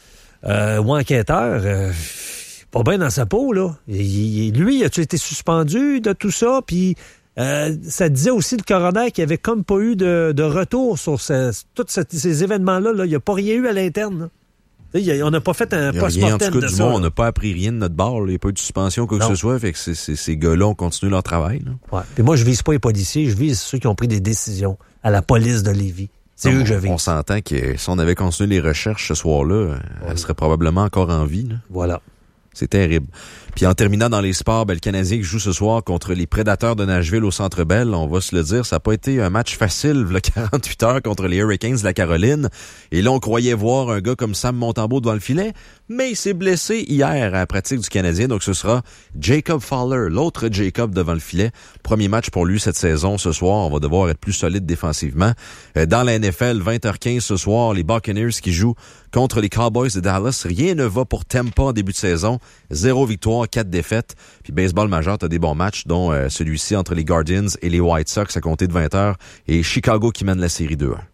euh, ou enquêteur, euh, pas bien dans sa peau, là. Il- il- lui, a-tu été suspendu de tout ça? Puis euh, ça disait aussi le coroner qu'il n'y avait comme pas eu de, de retour sur ce- tous cette- ces événements-là. Là. Il n'y a pas rien eu à l'interne, là. Tu sais, il y a- on n'a pas fait un Il y a rien, en post-mortem tout de cas, du ça. moins, on là. n'a pas appris rien de notre bar. là. Il n'y a pas eu de suspension, quoi que Non. ce soit. Fait que c'est- c'est- ces gars-là ont continué leur travail. là. Ouais. Puis moi, je vise pas les policiers, je vise ceux qui ont pris des décisions à la police de Lévis. C'est Non, eux que je on- vise. On s'entend que si on avait continué les recherches ce soir-là, elle serait probablement encore en vie. là. Voilà. C'est terrible. Puis en terminant dans les sports, ben, le Canadien qui joue ce soir contre les Prédateurs de Nashville au Centre Bell, on va se le dire, ça n'a pas été un match facile, le quarante-huit heures contre les Hurricanes de la Caroline. Et là, on croyait voir un gars comme Sam Montembeault devant le filet, mais il s'est blessé hier à la pratique du Canadien, donc ce sera Jacob Fowler, l'autre Jacob devant le filet. Premier match pour lui cette saison ce soir, on va devoir être plus solide défensivement. Euh, Dans la N F L, vingt heures quinze ce soir, les Buccaneers qui jouent contre les Cowboys de Dallas. Rien ne va pour Tampa en début de saison. Zéro victoire, quatre défaites. Puis baseball majeur, t'as des bons matchs, dont euh, celui-ci entre les Guardians et les White Sox à compter de vingt heures. Et Chicago qui mène la série deux un.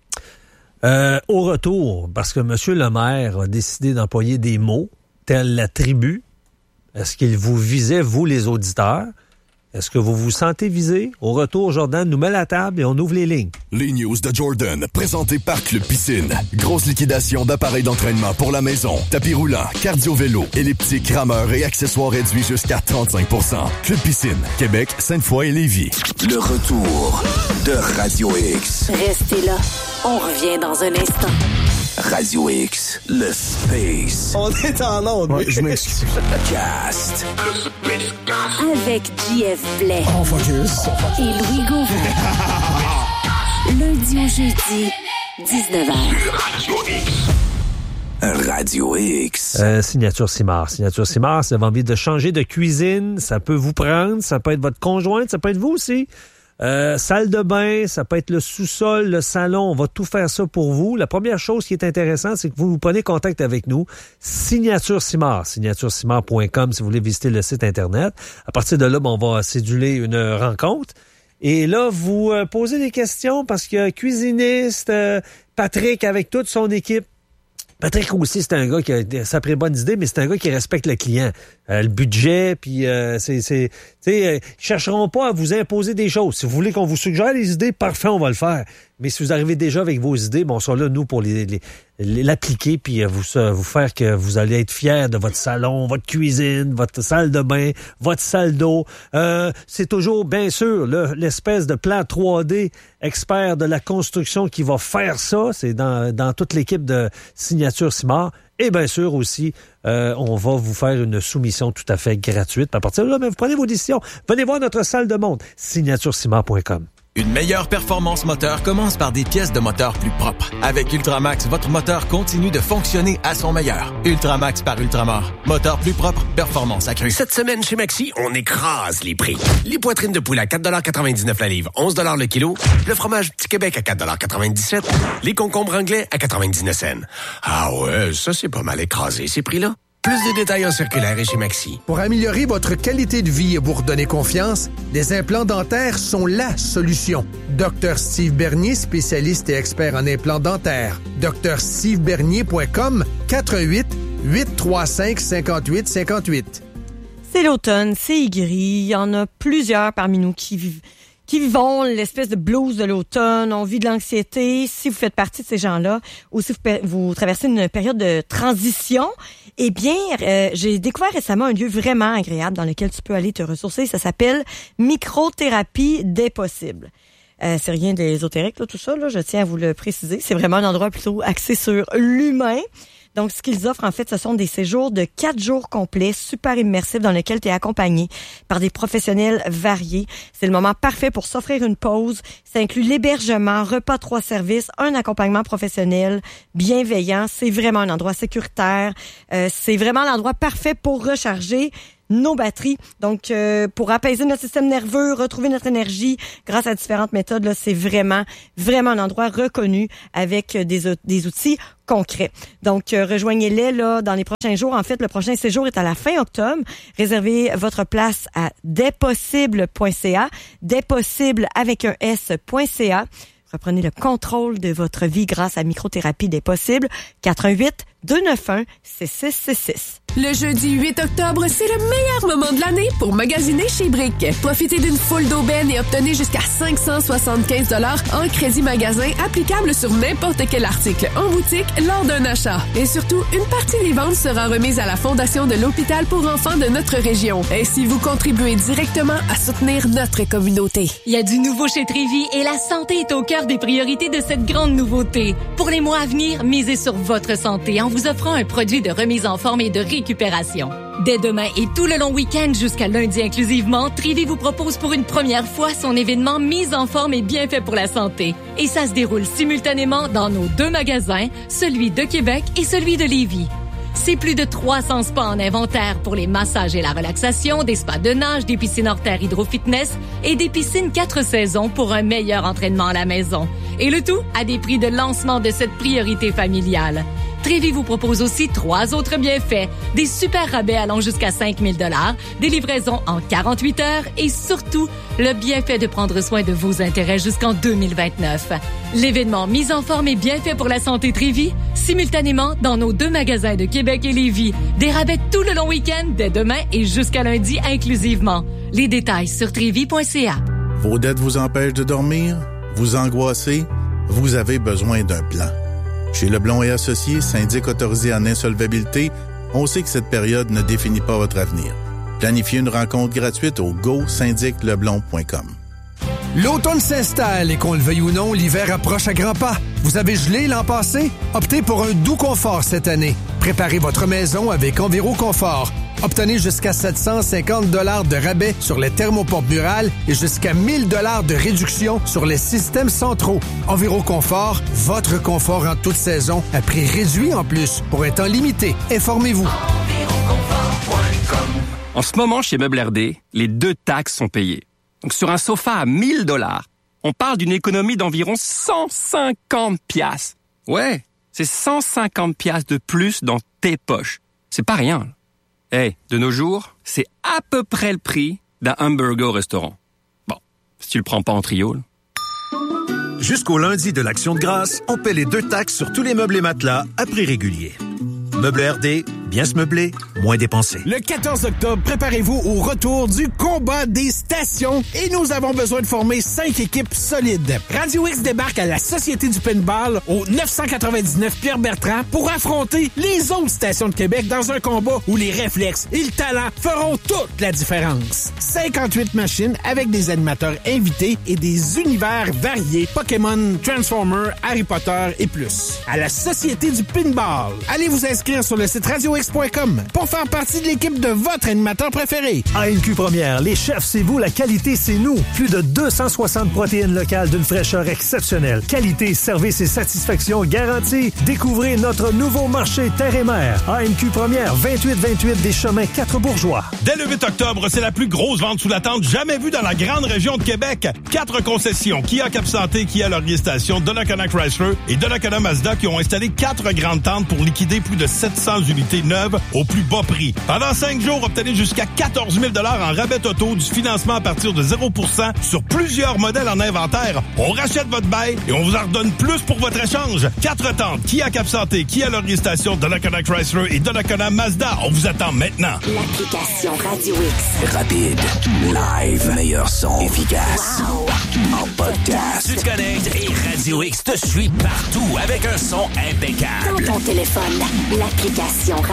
Euh, au retour, parce que M. le maire a décidé d'employer des mots tels la tribu, est-ce qu'il vous visait, vous, les auditeurs? Est-ce que vous vous sentez visé? Au retour, Jordan nous met la table et on ouvre les lignes. Les news de Jordan, présentés par Club Piscine. Grosse liquidation d'appareils d'entraînement pour la maison. Tapis roulant, cardio-vélo, elliptique, rameur et accessoires réduits jusqu'à trente-cinq pour cent. Club Piscine, Québec, Sainte-Foy et Lévis. Le retour de Radio X. Restez là. On revient dans un instant. Radio X, le space. On est en onde. Ouais, je m'excuse. Cast. Avec J F Blais. On focus. Et Louis Gauvin. Lundi au jeudi, dix-neuf heures. Radio X. Euh, signature Simard. Signature Simard, si vous avez envie de changer de cuisine, ça peut vous prendre, ça peut être votre conjointe, ça peut être vous aussi. Euh, salle de bain, ça peut être le sous-sol, le salon, on va tout faire ça pour vous. La première chose qui est intéressante, c'est que vous, vous prenez contact avec nous. Signature Simard, signature simard point com si vous voulez visiter le site Internet. À partir de là, ben, on va céduler une rencontre. Et là, vous euh, posez des questions parce que cuisiniste, euh, Patrick avec toute son équipe, Patrick aussi, c'est un gars qui a sa très bonne idée, mais c'est un gars qui respecte le client. Euh, le budget, puis euh, c'est... c'est tu sais, euh, ils chercheront pas à vous imposer des choses. Si vous voulez qu'on vous suggère des idées, parfait, on va le faire. Mais si vous arrivez déjà avec vos idées, bon, on sera là, nous, pour les, les, les- l'appliquer, puis euh, vous, euh, vous faire que vous allez être fiers de votre salon, votre cuisine, votre salle de bain, votre salle d'eau. Euh, c'est toujours, bien sûr, là, l'espèce de plan trois D expert de la construction qui va faire ça. C'est dans, dans toute l'équipe de Signature Simard. Et bien sûr aussi, euh, on va vous faire une soumission tout à fait gratuite. À partir de là, ben, vous prenez vos décisions. Venez voir notre salle de montre, signature simard point com. Une meilleure performance moteur commence par des pièces de moteur plus propres. Avec Ultramax, votre moteur continue de fonctionner à son meilleur. Ultramax par Ultramar. Moteur plus propre, performance accrue. Cette semaine, chez Maxi, on écrase les prix. Les poitrines de poulet à quatre dollars quatre-vingt-dix-neuf la livre, onze dollars le kilo. Le fromage Petit Québec à quatre dollars quatre-vingt-dix-sept. Les concombres anglais à quatre-vingt-dix-neuf cents. Ah ouais, ça c'est pas mal écrasé, ces prix-là. Plus de détails en circulaire et chez Maxi. Pour améliorer votre qualité de vie et vous redonner confiance, les implants dentaires sont la solution. docteur Steve Bernier, spécialiste et expert en implants dentaires. docteur steve bernier point com, quatre un huit, huit trois cinq, cinq huit cinq huit. C'est l'automne, c'est gris. Il y en a plusieurs parmi nous qui vivent qui vivons l'espèce de blues de l'automne, on vit de l'anxiété. Si vous faites partie de ces gens-là, ou si vous, vous traversez une période de transition, eh bien, euh, j'ai découvert récemment un lieu vraiment agréable dans lequel tu peux aller te ressourcer. Ça s'appelle Microthérapie des possibles. Euh, c'est rien d'ésotérique, là, tout ça, là, je tiens à vous le préciser. C'est vraiment un endroit plutôt axé sur l'humain. Donc, ce qu'ils offrent, en fait, ce sont des séjours de quatre jours complets, super immersifs, dans lesquels tu es accompagné par des professionnels variés. C'est le moment parfait pour s'offrir une pause. Ça inclut l'hébergement, repas trois services, un accompagnement professionnel bienveillant. C'est vraiment un endroit sécuritaire. Euh, c'est vraiment l'endroit parfait pour recharger nos batteries. Donc, euh, pour apaiser notre système nerveux, retrouver notre énergie grâce à différentes méthodes, là, c'est vraiment, vraiment un endroit reconnu avec des, des outils concrets. Donc, euh, rejoignez-les là dans les prochains jours. En fait, le prochain séjour est à la fin octobre. Réservez votre place à despossibles point c a, despossibles avec un s.ca. Reprenez le contrôle de votre vie grâce à Microthérapie des Possibles. quatre un huit, deux neuf un, six six six six. Le jeudi huit octobre, c'est le meilleur moment de l'année pour magasiner chez Brick. Profitez d'une foule d'aubaines et obtenez jusqu'à cinq cent soixante-quinze dollars en crédit magasin applicable sur n'importe quel article en boutique lors d'un achat. Et surtout, une partie des ventes sera remise à la Fondation de l'Hôpital pour enfants de notre région. Ainsi, vous contribuez directement à soutenir notre communauté. Il y a du nouveau chez Trévi et la santé est au cœur des priorités de cette grande nouveauté. Pour les mois à venir, misez sur votre santé en vous offrant un produit de remise en forme et de récupération. Dès demain et tout le long week-end jusqu'à lundi inclusivement, Trévi vous propose pour une première fois son événement Mise en forme et bienfait pour la santé. Et ça se déroule simultanément dans nos deux magasins, celui de Québec et celui de Lévis. C'est plus de trois cents spas en inventaire pour les massages et la relaxation, des spas de nage, des piscines hors terre hydro-fitness et des piscines quatre saisons pour un meilleur entraînement à la maison. Et le tout à des prix de lancement de cette priorité familiale. Trévi vous propose aussi trois autres bienfaits, des super rabais allant jusqu'à cinq mille dollars, des livraisons en quarante-huit heures et surtout, le bienfait de prendre soin de vos intérêts jusqu'en deux mille vingt-neuf. L'événement Mise en forme et bienfait pour la santé Trévi, simultanément dans nos deux magasins de Québec et Lévis. Des rabais tout le long week-end, dès demain et jusqu'à lundi inclusivement. Les détails sur trévi point c a. Vos dettes vous empêchent de dormir? Vous angoissez? Vous avez besoin d'un plan. Chez Leblond et Associés, syndic autorisé en insolvabilité, on sait que cette période ne définit pas votre avenir. Planifiez une rencontre gratuite au go syndic leblond point com. L'automne s'installe et qu'on le veuille ou non, l'hiver approche à grands pas. Vous avez gelé l'an passé? Optez pour un doux confort cette année. Préparez votre maison avec Enviro Confort. Obtenez jusqu'à sept cent cinquante dollars de rabais sur les thermopompes murales et jusqu'à mille dollars de réduction sur les systèmes centraux. Enviro Confort, votre confort en toute saison, à prix réduit en plus, pour un temps limité. Informez-vous. En ce moment, chez Meubles R D, les deux taxes sont payées. Donc, sur un sofa à mille dollars, on parle d'une économie d'environ cent cinquante piastres. Ouais, c'est cent cinquante piastres de plus dans tes poches. C'est pas rien, là. Hey, de nos jours, c'est à peu près le prix d'un hamburger au restaurant. Bon, si tu le prends pas en trio, là. Jusqu'au lundi de l'Action de grâce, on paie les deux taxes sur tous les meubles et matelas à prix régulier. Meubles R D, bien se meubler, moins dépenser. Le quatorze octobre, préparez-vous au retour du combat des stations et nous avons besoin de former cinq équipes solides. Radio X débarque à la Société du Pinball au neuf cent quatre-vingt-dix-neuf Pierre-Bertrand pour affronter les autres stations de Québec dans un combat où les réflexes et le talent feront toute la différence. cinquante-huit machines avec des animateurs invités et des univers variés, Pokémon, Transformers, Harry Potter et plus. À la Société du Pinball. Allez vous inscrire sur le site radio x point com pour faire partie de l'équipe de votre animateur préféré. A M Q Première, les chefs, c'est vous, la qualité, c'est nous. Plus de deux cent soixante protéines locales d'une fraîcheur exceptionnelle. Qualité, service et satisfaction garantie. Découvrez notre nouveau marché terre et mer. A M Q Première, vingt-huit vingt-huit des Chemins quatre Bourgeois. Dès le huit octobre, c'est la plus grosse vente sous la tente jamais vue dans la grande région de Québec. Quatre concessions, Kia Cap Santé, Kia Laurier Station, Donnacona Chrysler et Donnacona Mazda qui ont installé quatre grandes tentes pour liquider plus de sept cents unités neuves au plus bas prix. Pendant cinq jours, obtenez jusqu'à quatorze mille dollars en rabais auto, du financement à partir de zéro pour cent sur plusieurs modèles en inventaire. On rachète votre bail et on vous en redonne plus pour votre échange. Quatre tentes, Kia Cap Santé, Kia Laurier Station, Donnacona Chrysler et Donnacona Mazda. On vous attend maintenant. L'application Radio X. Rapide, live, meilleur son, efficace. Wow. En podcast. Tu te connectes et Radio X te suit partout avec un son impeccable. Dans ton téléphone, l'application Radio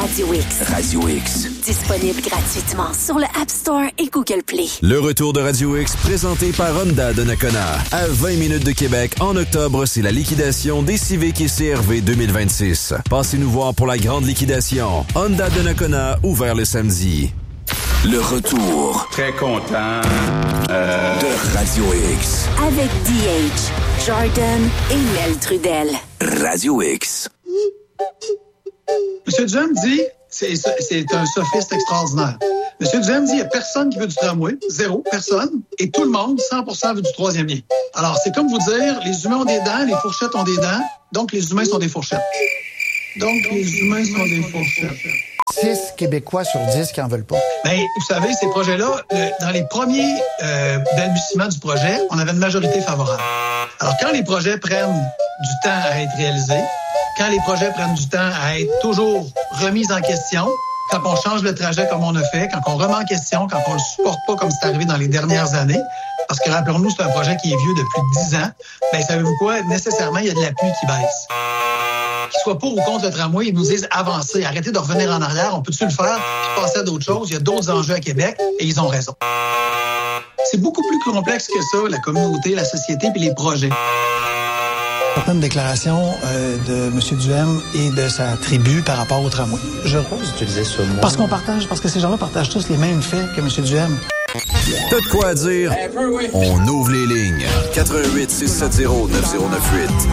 Radio X. Radio X. Disponible gratuitement sur le App Store et Google Play. Le retour de Radio X, présenté par Honda de Nakona. À vingt minutes de Québec, en octobre, c'est la liquidation des Civic et C R V deux mille vingt-six. Passez-nous voir pour la grande liquidation. Honda de Nakona, ouvert le samedi. Le retour. Très content euh... de Radio X. Avec D H, Jordan et Mel Trudel. Radio X. Monsieur Duhem dit, c'est, c'est un sophiste extraordinaire. Monsieur Duhem dit, il n'y a personne qui veut du tramway, zéro, personne, et tout le monde, cent pour cent veut du troisième lien. Alors, c'est comme vous dire, les humains ont des dents, les fourchettes ont des dents, donc les humains sont des fourchettes. Donc, les humains sont des fourchettes. six Québécois sur dix qui en veulent pas. Bien, vous savez, ces projets-là, le, dans les premiers euh, balbutiements du projet, on avait une majorité favorable. Alors, quand les projets prennent du temps à être réalisés, quand les projets prennent du temps à être toujours remis en question, quand on change le trajet comme on a fait, quand on remet en question, quand on le supporte pas comme c'est arrivé dans les dernières années, parce que rappelons-nous, c'est un projet qui est vieux de plus de dix ans, bien, savez-vous quoi? Nécessairement, il y a de l'appui qui baisse. Qu'ils soient pour ou contre le tramway, ils nous disent avancez, arrêtez de revenir en arrière, on peut-tu le faire, puis passer à d'autres choses, il y a d'autres enjeux à Québec, et ils ont raison. C'est beaucoup plus complexe que ça, la communauté, la société, puis les projets. Certaines déclarations euh, de M. Duhem et de sa tribu par rapport au tramway. Je Pourquoi vous utilisez ce mot? Parce qu'on partage, parce que ces gens-là partagent tous les mêmes faits que M. Duhem. T'as de quoi dire? On ouvre les lignes. quatre un huit six sept zéro neuf zéro neuf huit.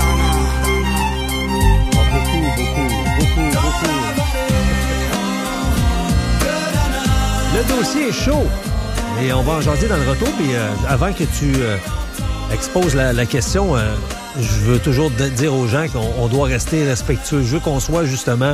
Le dossier est chaud. Et on va en jaser dans le retour. Puis euh, avant que tu euh, exposes la, la question, euh, je veux toujours de, dire aux gens qu'on on doit rester respectueux. Je veux qu'on soit justement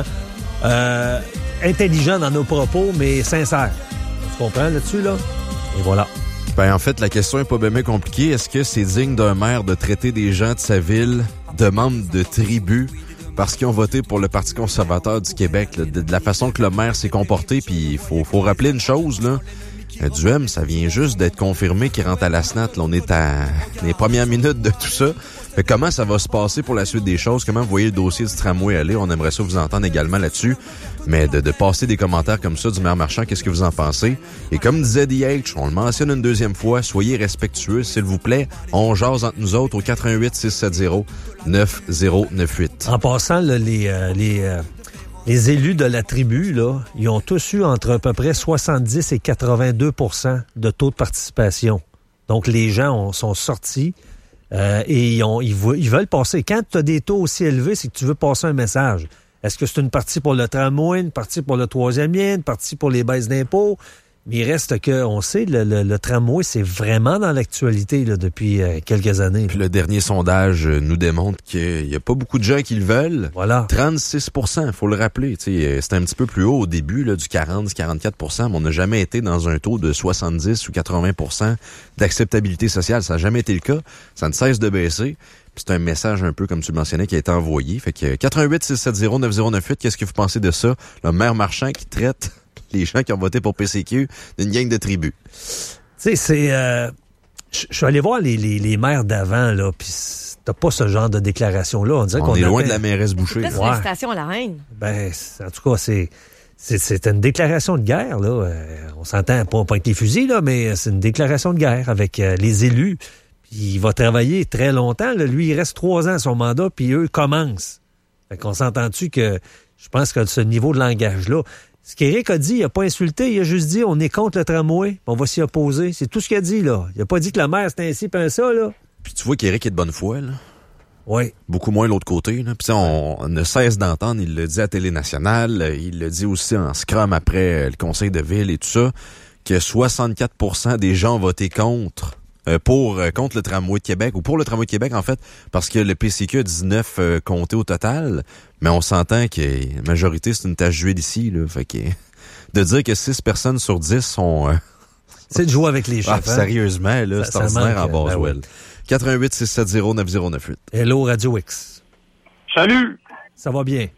euh, intelligent dans nos propos, mais sincère. Tu comprends là-dessus, là? Et voilà. Ben, en fait, la question est pas bien compliquée. Est-ce que c'est digne d'un maire de traiter des gens de sa ville de membres de tribus parce qu'ils ont voté pour le Parti conservateur du Québec, là, de, de la façon que le maire s'est comporté? Puis il faut, faut rappeler une chose, là. Duhem, ça vient juste d'être confirmé qu'il rentre à la S N A T. Là, on est à les premières minutes de tout ça. Fait comment ça va se passer pour la suite des choses? Comment vous voyez le dossier du tramway aller? On aimerait ça vous entendre également là-dessus. Mais de, de passer des commentaires comme ça du maire Marchand, qu'est-ce que vous en pensez? Et comme disait D H, on le mentionne une deuxième fois, soyez respectueux, s'il vous plaît. On jase entre nous autres au quatre un huit six sept zéro neuf zéro neuf huit. En passant, là, les... Euh, les euh... Les élus de la tribu, là, ils ont tous eu entre à peu près soixante-dix et quatre-vingt-deux pour cent de taux de participation. Donc, les gens ont, sont sortis euh, et ils, ont, ils, veulent, ils veulent passer. Quand tu as des taux aussi élevés, c'est que tu veux passer un message. Est-ce que c'est une partie pour le tramway, une partie pour le troisième lien, une partie pour les baisses d'impôts? Mais il reste que, on sait, le, le, le tramway, c'est vraiment dans l'actualité là, depuis euh, quelques années. Puis le dernier sondage nous démontre qu'il n'y a pas beaucoup de gens qui le veulent. Voilà. trente-six pour cent, il faut le rappeler. C'était un petit peu plus haut au début, là, du quarante à quarante-quatre pour cent, mais on n'a jamais été dans un taux de soixante-dix ou quatre-vingts pour cent d'acceptabilité sociale. Ça n'a jamais été le cas. Ça ne cesse de baisser. Puis c'est un message un peu, comme tu le mentionnais, qui a été envoyé. Fait que quatre un huit six sept zéro neuf zéro neuf huit, qu'est-ce que vous pensez de ça? Le maire Marchand qui traite les gens qui ont voté pour P C Q d'une gang de tribus. Tu sais, c'est... Euh, je suis allé voir les, les, les maires d'avant, là, puis t'as pas ce genre de déclaration-là. On dirait on qu'on est loin avait... de la mairesse Boucher. C'est une citation à la reine. Ben, en tout cas, c'est... C'est, c'est une déclaration de guerre, là. Euh, on s'entend pas, pas avec les fusils, là, mais c'est une déclaration de guerre avec euh, les élus. Puis il va travailler très longtemps. Là. Lui, il reste trois ans à son mandat, puis eux commencent. Fait qu'on s'entend-tu que je pense que ce niveau de langage-là... Ce qu'Éric a dit, il n'a pas insulté, il a juste dit on est contre le tramway, on va s'y opposer. C'est tout ce qu'il a dit, là. Il n'a pas dit que la mer, c'était ainsi, puis un ça, là. Puis tu vois qu'Éric est de bonne foi, là. Oui. Beaucoup moins l'autre côté, là. Puis on, on ne cesse d'entendre, il le dit à Télé Nationale, il le dit aussi en scrum après le conseil de ville et tout ça, que soixante-quatre pour cent des gens ont voté contre. Euh, pour euh, contre le tramway de Québec, ou pour le tramway de Québec, en fait, parce que le P C Q a dix-neuf euh, comtés au total, mais on s'entend que la majorité, c'est une tache d'huile ici, là. Fait que de dire que six personnes sur dix sont... Euh, c'est de jouer avec les chiffres. Ah, sérieusement, là, ça, c'est ordinaire en Boswell. Ben oui. quatre un huit six sept zéro neuf zéro neuf huit. Hello, Radio X. Salut! Ça va bien?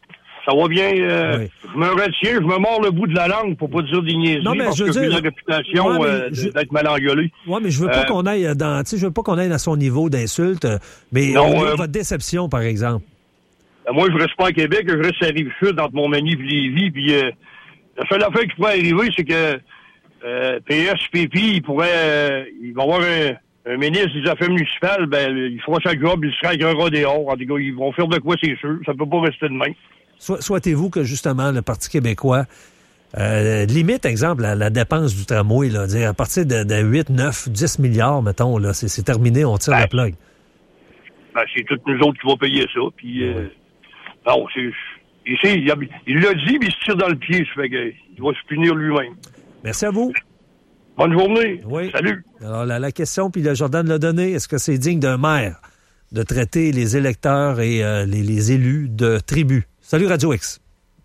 Ça va bien. Euh, oui. Je me retiens, je me mords le bout de la langue pour pas dire des niaiseries, non, mais parce je veux que dire... j'ai la réputation ouais, euh, je... d'être mal engueulé. Oui, mais je veux pas euh... qu'on aille dans, tu sais, je veux pas qu'on aille à son niveau d'insulte, mais non, euh... euh... votre déception, par exemple. Ben, moi, je reste pas à Québec, je reste à Rive-Sud, entre Montmagny et Lévis, puis euh, la seule affaire qui pourrait arriver, c'est que euh, P S, P P, il pourrait, euh, il va y avoir un, un ministre des Affaires municipales, ben, il fera sa job, il sera avec un rat dehors. En tout cas, ils vont faire de quoi, c'est sûr. Ça peut pas rester de même. So- souhaitez-vous que, justement, le Parti québécois euh, limite, exemple, la, la dépense du tramway, là, dire à partir de, de huit, neuf, dix milliards, mettons, là, c'est, c'est terminé, on tire ben, la plug. Ben, c'est toutes nous autres qui vont payer ça, puis euh, non, c'est... Il, sait, il, a, il l'a dit, mais il se tire dans le pied, ça fait qu'il va se punir lui-même. Merci à vous. Bonne journée. Oui. Salut. Alors, la, la question, puis le Jordan l'a donné, est-ce que c'est digne d'un maire de traiter les électeurs et euh, les, les élus de tribus? Salut Radio X.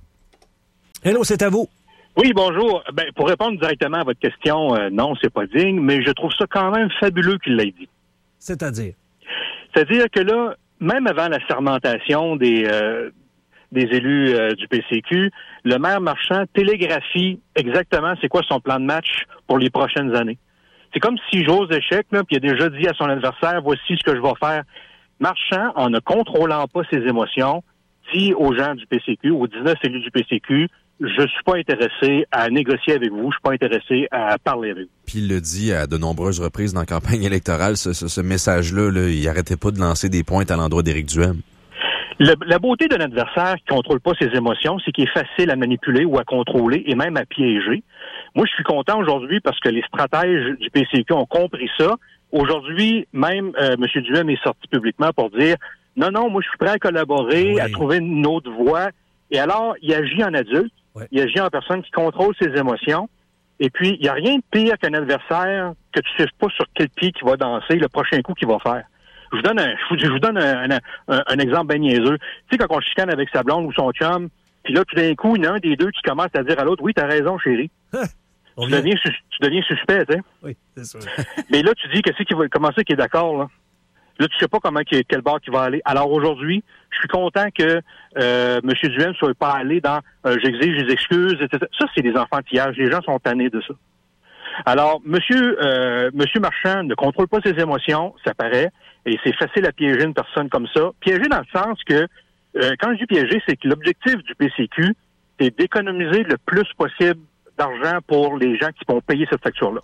Hello, c'est à vous. Oui, bonjour. Ben, pour répondre directement à votre question, euh, non, c'est pas digne, mais je trouve ça quand même fabuleux qu'il l'ait dit. C'est-à-dire? C'est-à-dire que là, même avant la sermentation des... Euh, des élus euh, du P C Q, le maire Marchand télégraphie exactement c'est quoi son plan de match pour les prochaines années. C'est comme si j'ose échec, là, puis il a déjà dit à son adversaire, voici ce que je vais faire. Marchand, en ne contrôlant pas ses émotions, dit aux gens du P C Q, aux dix-neuf élus du P C Q, je suis pas intéressé à négocier avec vous, je suis pas intéressé à parler avec vous. Puis il le dit à de nombreuses reprises dans la campagne électorale, ce, ce, ce message-là, là, il arrêtait pas de lancer des pointes à l'endroit d'Éric Duhem. Le, la beauté d'un adversaire qui contrôle pas ses émotions, c'est qu'il est facile à manipuler ou à contrôler et même à piéger. Moi, je suis content aujourd'hui parce que les stratèges du P C Q ont compris ça. Aujourd'hui, même euh, M. Duhem est sorti publiquement pour dire « Non, non, moi, je suis prêt à collaborer, oui. à trouver une autre voie. » Et alors, il agit en adulte, oui. il agit en personne qui contrôle ses émotions. Et puis, il n'y a rien de pire qu'un adversaire que tu ne sais pas sur quel pied qu'il va danser, le prochain coup qu'il va faire. Je vous donne un, je vous donne un, un, un, un exemple bien niaiseux. Tu sais, quand on chicane avec sa blonde ou son chum, puis là, tout d'un coup, il y en a un des deux qui commence à dire à l'autre, oui, t'as raison, chérie. tu, deviens, tu deviens suspect, tu sais. Oui, c'est sûr. Mais là, tu dis, qu'est-ce qu'il va, comment ça qu'il est d'accord, là? Là, tu sais pas comment, quel bord qu'il va aller. Alors aujourd'hui, je suis content que euh, M. Duhem soit pas allé dans euh, j'exige des excuses, et cetera. Ça, c'est des enfantillages. Les gens sont tannés de ça. Alors, Monsieur, euh, Monsieur Marchand ne contrôle pas ses émotions, ça paraît, et c'est facile à piéger une personne comme ça. Piéger dans le sens que, euh, quand je dis piéger, c'est que l'objectif du P C Q, c'est d'économiser le plus possible d'argent pour les gens qui vont payer cette facture-là.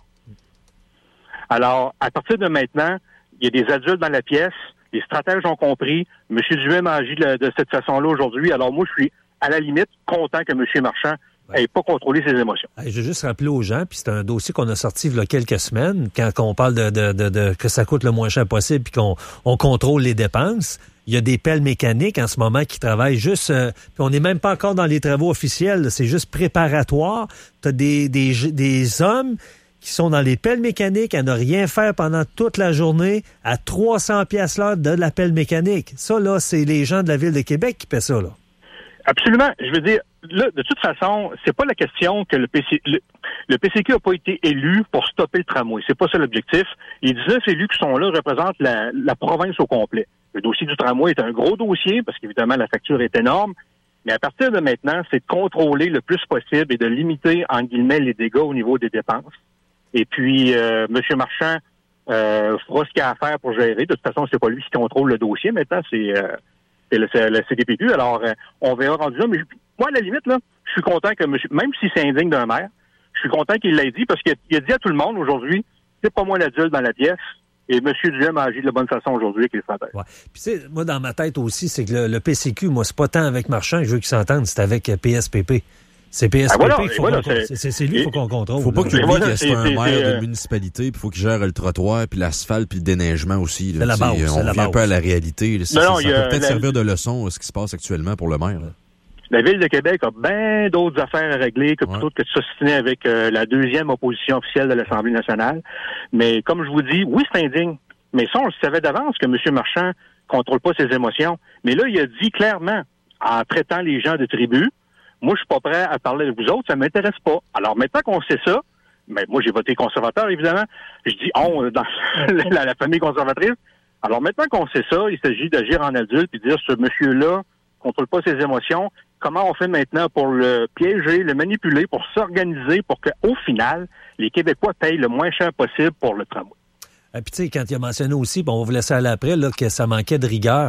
Alors, à partir de maintenant, il y a des adultes dans la pièce, les stratèges ont compris, M. Duhem a agi de, de cette façon-là aujourd'hui, alors moi, je suis à la limite content que M. Marchand n'ait pas contrôlé ses émotions. Je vais juste rappeler aux gens, puis c'est un dossier qu'on a sorti il y a quelques semaines, quand on parle de, de, de, de que ça coûte le moins cher possible, puis qu'on on contrôle les dépenses. Il y a des pelles mécaniques en ce moment qui travaillent juste... Euh, puis on n'est même pas encore dans les travaux officiels, c'est juste préparatoire. Tu as des, des, des hommes qui sont dans les pelles mécaniques à ne rien faire pendant toute la journée à trois cents piastres l'heure de la pelle mécanique. Ça, là, c'est les gens de la Ville de Québec qui paient ça, là. Absolument. Je veux dire, là, de toute façon, c'est pas la question que le P C, le, le P C Q n'a pas été élu pour stopper le tramway. C'est pas ça l'objectif. Les dix-neuf élus qui sont là représentent la, la province au complet. Le dossier du tramway est un gros dossier parce qu'évidemment, la facture est énorme. Mais à partir de maintenant, c'est de contrôler le plus possible et de limiter, en guillemets, les dégâts au niveau des dépenses. Et puis, euh, M. Marchand euh, fera ce qu'il a à faire pour gérer. De toute façon, c'est pas lui qui contrôle le dossier. Maintenant, c'est... Euh, c'est le, c'est le C D P Q, alors euh, on verra rendu là. Mais je, moi, à la limite, là, je suis content que monsieur, même si c'est indigne d'un maire, je suis content qu'il l'ait dit parce qu'il a, il a dit à tout le monde aujourd'hui, c'est pas moi l'adulte dans la pièce. Et M. Duhem a agi de la bonne façon aujourd'hui avec les stratèges. Ouais. Puis, tu sais, moi, dans ma tête aussi, c'est que le, le P C Q, moi, c'est pas tant avec Marchand que je veux qu'il s'entende, c'est avec P S P P. C'est P S P P, ah, voilà, faut voilà, c'est, c'est, c'est lui qu'il faut qu'on contrôle. Faut pas qu'il oublie voilà, que c'est, c'est un c'est, maire c'est, de municipalité, puis faut qu'il gère le trottoir, puis l'asphalte, puis le déneigement aussi. Là, c'est la base. On c'est revient la un peu à la réalité. Là, non, non, ça ça peut peut-être la... servir de leçon à ce qui se passe actuellement pour le maire. Là. La Ville de Québec a bien d'autres affaires à régler que plutôt ouais. que de s'ostiner avec euh, la deuxième opposition officielle de l'Assemblée nationale. Mais comme je vous dis, oui, c'est indigne. Mais ça, on le savait d'avance que M. Marchand contrôle pas ses émotions. Mais là, il a dit clairement, en traitant les gens de tribus, moi, je suis pas prêt à parler de vous autres, ça m'intéresse pas. Alors, maintenant qu'on sait ça, ben, moi, j'ai voté conservateur, évidemment. Je dis on dans la, la famille conservatrice. Alors, maintenant qu'on sait ça, il s'agit d'agir en adulte et de dire, ce monsieur-là contrôle pas ses émotions. Comment on fait maintenant pour le piéger, le manipuler, pour s'organiser, pour qu'au final, les Québécois payent le moins cher possible pour le tramway? Et puis, tu sais, quand il a mentionné aussi, bon, on va vous laisser aller après, là, que ça manquait de rigueur.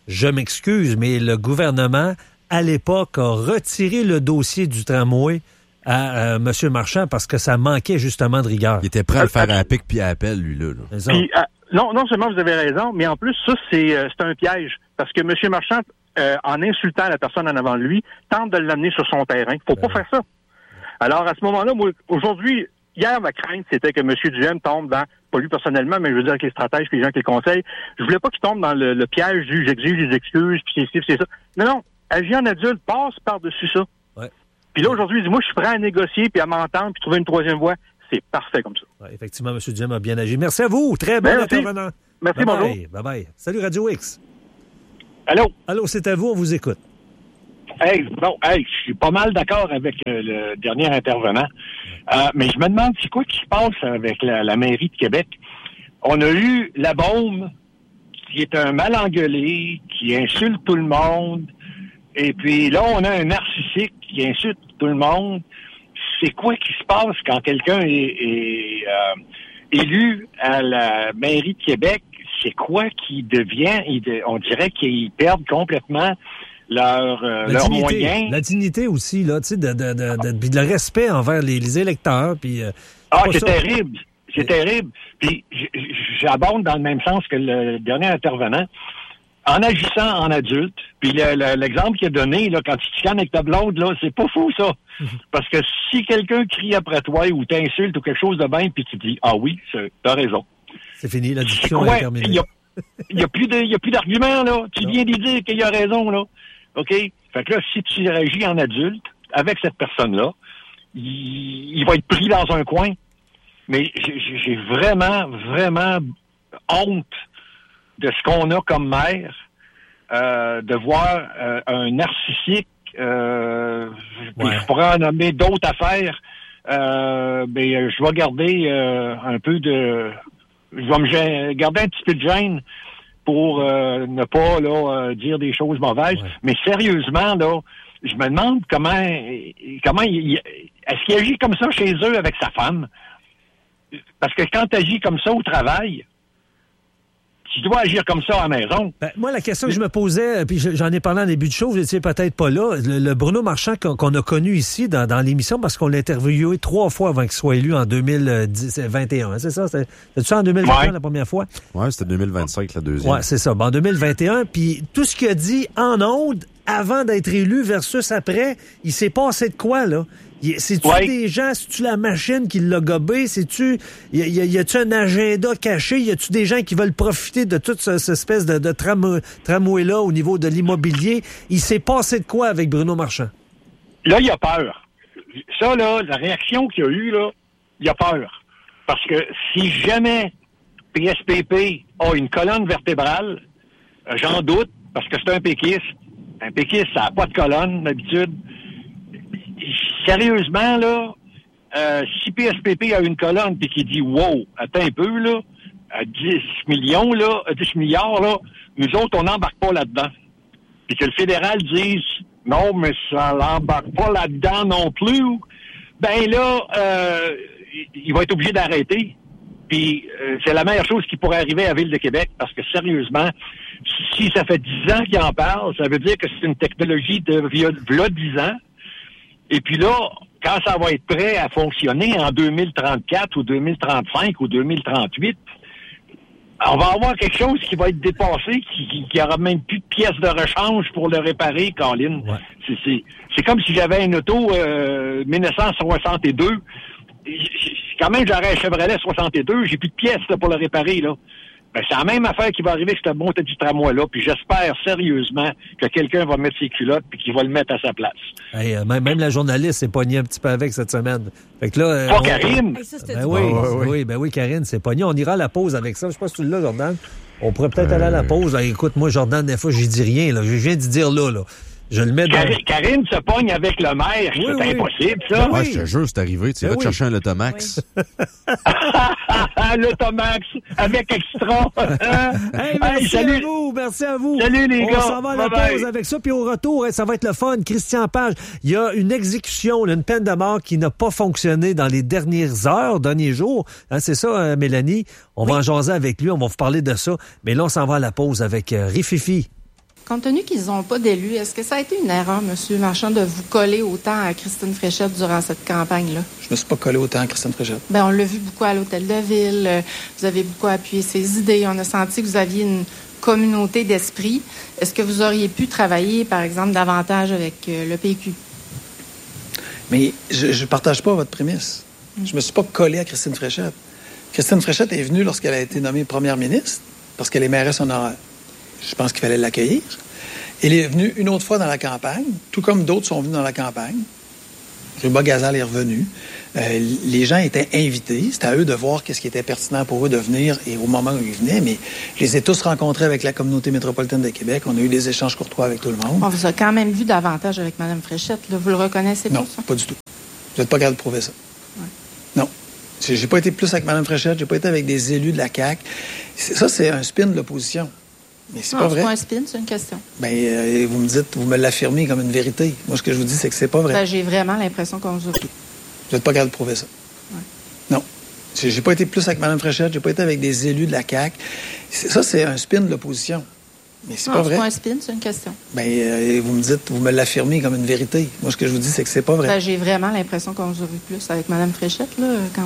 je m'excuse, mais le gouvernement, à l'époque, a retiré le dossier du tramway à euh, M. Marchand parce que ça manquait justement de rigueur. Il était prêt à le faire à pic puis à appel, lui, là. là. Puis, euh, non, non seulement vous avez raison, mais en plus, ça, c'est, euh, c'est un piège. Parce que M. Marchand, euh, en insultant la personne en avant de lui, tente de l'amener sur son terrain. Faut pas faire ça. Alors, à ce moment-là, moi, aujourd'hui, hier, ma crainte, c'était que M. Duhem tombe dans, pas lui personnellement, mais je veux dire avec les stratèges et les gens qui le conseillent, je voulais pas qu'il tombe dans le, le piège du j'exige des excuses, puis c'est ci, c'est ça. Non, non, agir en adulte, passe par-dessus ça. Ouais. Puis là, aujourd'hui, il dit, moi, je suis prêt à négocier, puis à m'entendre, puis trouver une troisième voie. C'est parfait comme ça. Ouais, effectivement, M. Duhem a bien agi. Merci à vous. Très bon Merci. intervenant. Merci, bye bonjour. bye. Bye bye. Salut Radio X. Allô? Allô, c'est à vous, on vous écoute. Hey, bon, hey, je suis pas mal d'accord avec euh, le dernier intervenant. Euh, mais je me demande, c'est quoi qui se passe avec la, la mairie de Québec? On a eu la Baume, qui est un mal engueulé, qui insulte tout le monde. Et puis là, on a un narcissique qui insulte tout le monde. C'est quoi qui se passe quand quelqu'un est, est euh, élu à la mairie de Québec? C'est quoi qui devient? Il, on dirait qu'ils perdent complètement leur, euh, leur moyen. La dignité aussi, là, tu sais, de, de, de, de, de, de le respect envers les, les électeurs. Puis, euh, ah, c'est ça. terrible. C'est ouais. terrible. Puis j'abonde dans le même sens que le dernier intervenant. En agissant en adulte, puis le, le, l'exemple qu'il a donné, là, quand tu te scannes avec ta blonde, là, c'est pas fou, ça. Mm-hmm. Parce que si quelqu'un crie après toi ou t'insulte ou quelque chose de bien, puis tu dis, ah oui, t'as raison. C'est fini, la discussion est terminée. Il n'y a, a plus de, il y a plus d'arguments, là. Tu non. viens de dire qu'il a raison, là. OK? Fait que là, si tu réagis en adulte avec cette personne-là, il, il va être pris dans un coin. Mais j'ai, j'ai vraiment, vraiment honte de ce qu'on a comme maire, euh, de voir euh, un narcissique, euh, puis ouais. je pourrais en nommer d'autres affaires, euh, mais je vais garder euh, un peu de... Je vais me gêner, garder un petit peu de gêne pour euh, ne pas là euh, dire des choses mauvaises. Ouais. Mais sérieusement, là, je me demande comment comment il, est-ce qu'il agit comme ça chez eux avec sa femme? Parce que quand tu agis comme ça au travail, tu dois agir comme ça à la maison. Ben, moi, la question que je me posais, puis j'en ai parlé en début de show, vous n'étiez peut-être pas là, le, le Bruno Marchand qu'on, qu'on a connu ici dans, dans l'émission, parce qu'on l'a interviewé trois fois avant qu'il soit élu en deux mille vingt et un. Hein, c'est ça? C'était, c'était ça en deux mille vingt et un ouais. la première fois? Oui, c'était deux mille vingt-cinq la deuxième. Oui, c'est ça. Ben, en deux mille vingt et un, puis tout ce qu'il a dit en ondes avant d'être élu versus après, il s'est passé de quoi, là? C'est-tu ouais. des gens, c'est-tu la machine qui l'a gobé? C'est-tu, y, y, y a-tu un agenda caché? Y a-tu des gens qui veulent profiter de toute cette espèce de, de tram, tramway-là au niveau de l'immobilier? Il s'est passé de quoi avec Bruno Marchand? Là, il a peur. Ça, là, la réaction qu'il y a eu, là, il a peur. Parce que si jamais P S P P a une colonne vertébrale, j'en doute, parce que c'est un péquiste. Un péquiste, ça n'a pas de colonne, d'habitude. Sérieusement, là, euh, si P S P P a une colonne puis qui dit « Wow, attends un peu, là, à dix millions, là, à dix milliards, là, nous autres, on n'embarque pas là-dedans. » Puis que le fédéral dise « Non, mais ça l'embarque pas là-dedans non plus. » Ben là, euh, il va être obligé d'arrêter. Puis euh, c'est la meilleure chose qui pourrait arriver à Ville de Québec, parce que sérieusement, si ça fait dix ans qu'il en parle, ça veut dire que c'est une technologie de v'là dix ans. Et puis là, quand ça va être prêt à fonctionner en deux mille trente-quatre ou deux mille trente-cinq ou deux mille trente-huit, on va avoir quelque chose qui va être dépassé, qui, qui, qui aura même plus de pièces de rechange pour le réparer, Colin. Ouais. C'est, c'est, c'est comme si j'avais une auto euh, dix-neuf cent soixante-deux. Quand même, j'aurais un Chevrolet soixante-deux, j'ai plus de pièces là, pour le réparer, là. Ben, c'est la même affaire qui va arriver avec cette montée du tramway-là, puis j'espère sérieusement que quelqu'un va mettre ses culottes puis qu'il va le mettre à sa place. Hey, euh, même, même la journaliste s'est pognée un petit peu avec cette semaine. Fait que là... Euh, Pas on... Karine! Ben, ben oui, oh, oui, oui, ben oui, Karine s'est pognée. On ira à la pause avec ça. Je sais pas si tu l'as, Jordan. On pourrait peut-être euh... aller à la pause. Là, écoute, moi, Jordan, des fois, j'y dis rien. Là. Je viens d'y dire là, là. Je le mets dans... Karine, Karine se pogne avec le maire. Oui, c'est oui. impossible, ça. Ben oui. Je te jure, c'est arrivé. Tu ben vas oui. te chercher un Lotomax. Oui. Lotomax avec extra. Hey, merci hey, salut. à vous. Merci à vous. Salut, les On gars. On s'en va à la bye pause bye. avec ça. Puis au retour, ça va être le fun. Christian Page, il y a une exécution, une peine de mort qui n'a pas fonctionné dans les dernières heures, derniers jours. Hein, c'est ça, Mélanie? On oui. va en jaser avec lui. On va vous parler de ça. Mais là, on s'en va à la pause avec euh, Rififi. Compte tenu qu'ils n'ont pas d'élus, est-ce que ça a été une erreur, M. Marchand, de vous coller autant à Christine Fréchette durant cette campagne-là? Je me suis pas collé autant à Christine Fréchette. Bien, on l'a vu beaucoup à l'Hôtel de Ville. Vous avez beaucoup appuyé ses idées. On a senti que vous aviez une communauté d'esprit. Est-ce que vous auriez pu travailler, par exemple, davantage avec euh, le P Q? Mais je ne partage pas votre prémisse. Mm. Je me suis pas collé à Christine Fréchette. Christine Fréchette est venue lorsqu'elle a été nommée première ministre parce qu'elle est mairesse honoraire. Je pense qu'il fallait l'accueillir. Elle est venue une autre fois dans la campagne, tout comme d'autres sont venus dans la campagne. Ruba Gazal est revenu. Euh, les gens étaient invités. C'était à eux de voir qu'est-ce qui était pertinent pour eux de venir et au moment où ils venaient. Mais je les ai tous rencontrés avec la communauté métropolitaine de Québec. On a eu des échanges courtois avec tout le monde. On vous a quand même vu davantage avec Mme Fréchette. Là. Vous le reconnaissez pas, non, ça? Pas du tout. Vous n'êtes pas capable de prouver ça. Ouais. Non. J'ai, j'ai pas été plus avec Mme Fréchette. J'ai pas été avec des élus de la C A Q. C'est, ça, c'est un spin de l'opposition. Mais c'est non, pas vrai. C'est pas un spin, c'est une question. Bien, euh, vous me dites, vous me l'affirmez comme une vérité. Moi, ce que je vous dis, c'est que c'est pas vrai. Ben, j'ai vraiment l'impression qu'on vous a... Vous n'êtes pas capable de prouver ça. Ouais. Non. J'ai, j'ai pas été plus avec Mme Fréchette. J'ai pas été avec des élus de la C A Q. C'est, ça, c'est un spin de l'opposition. Mais c'est non, pas vrai. C'est pas un spin, c'est une question. Bien, euh, vous me dites, vous me l'affirmez comme une vérité. Moi, ce que je vous dis, c'est que c'est pas vrai. Ben, j'ai vraiment l'impression qu'on vous a vu plus avec Mme Fréchette, là, quand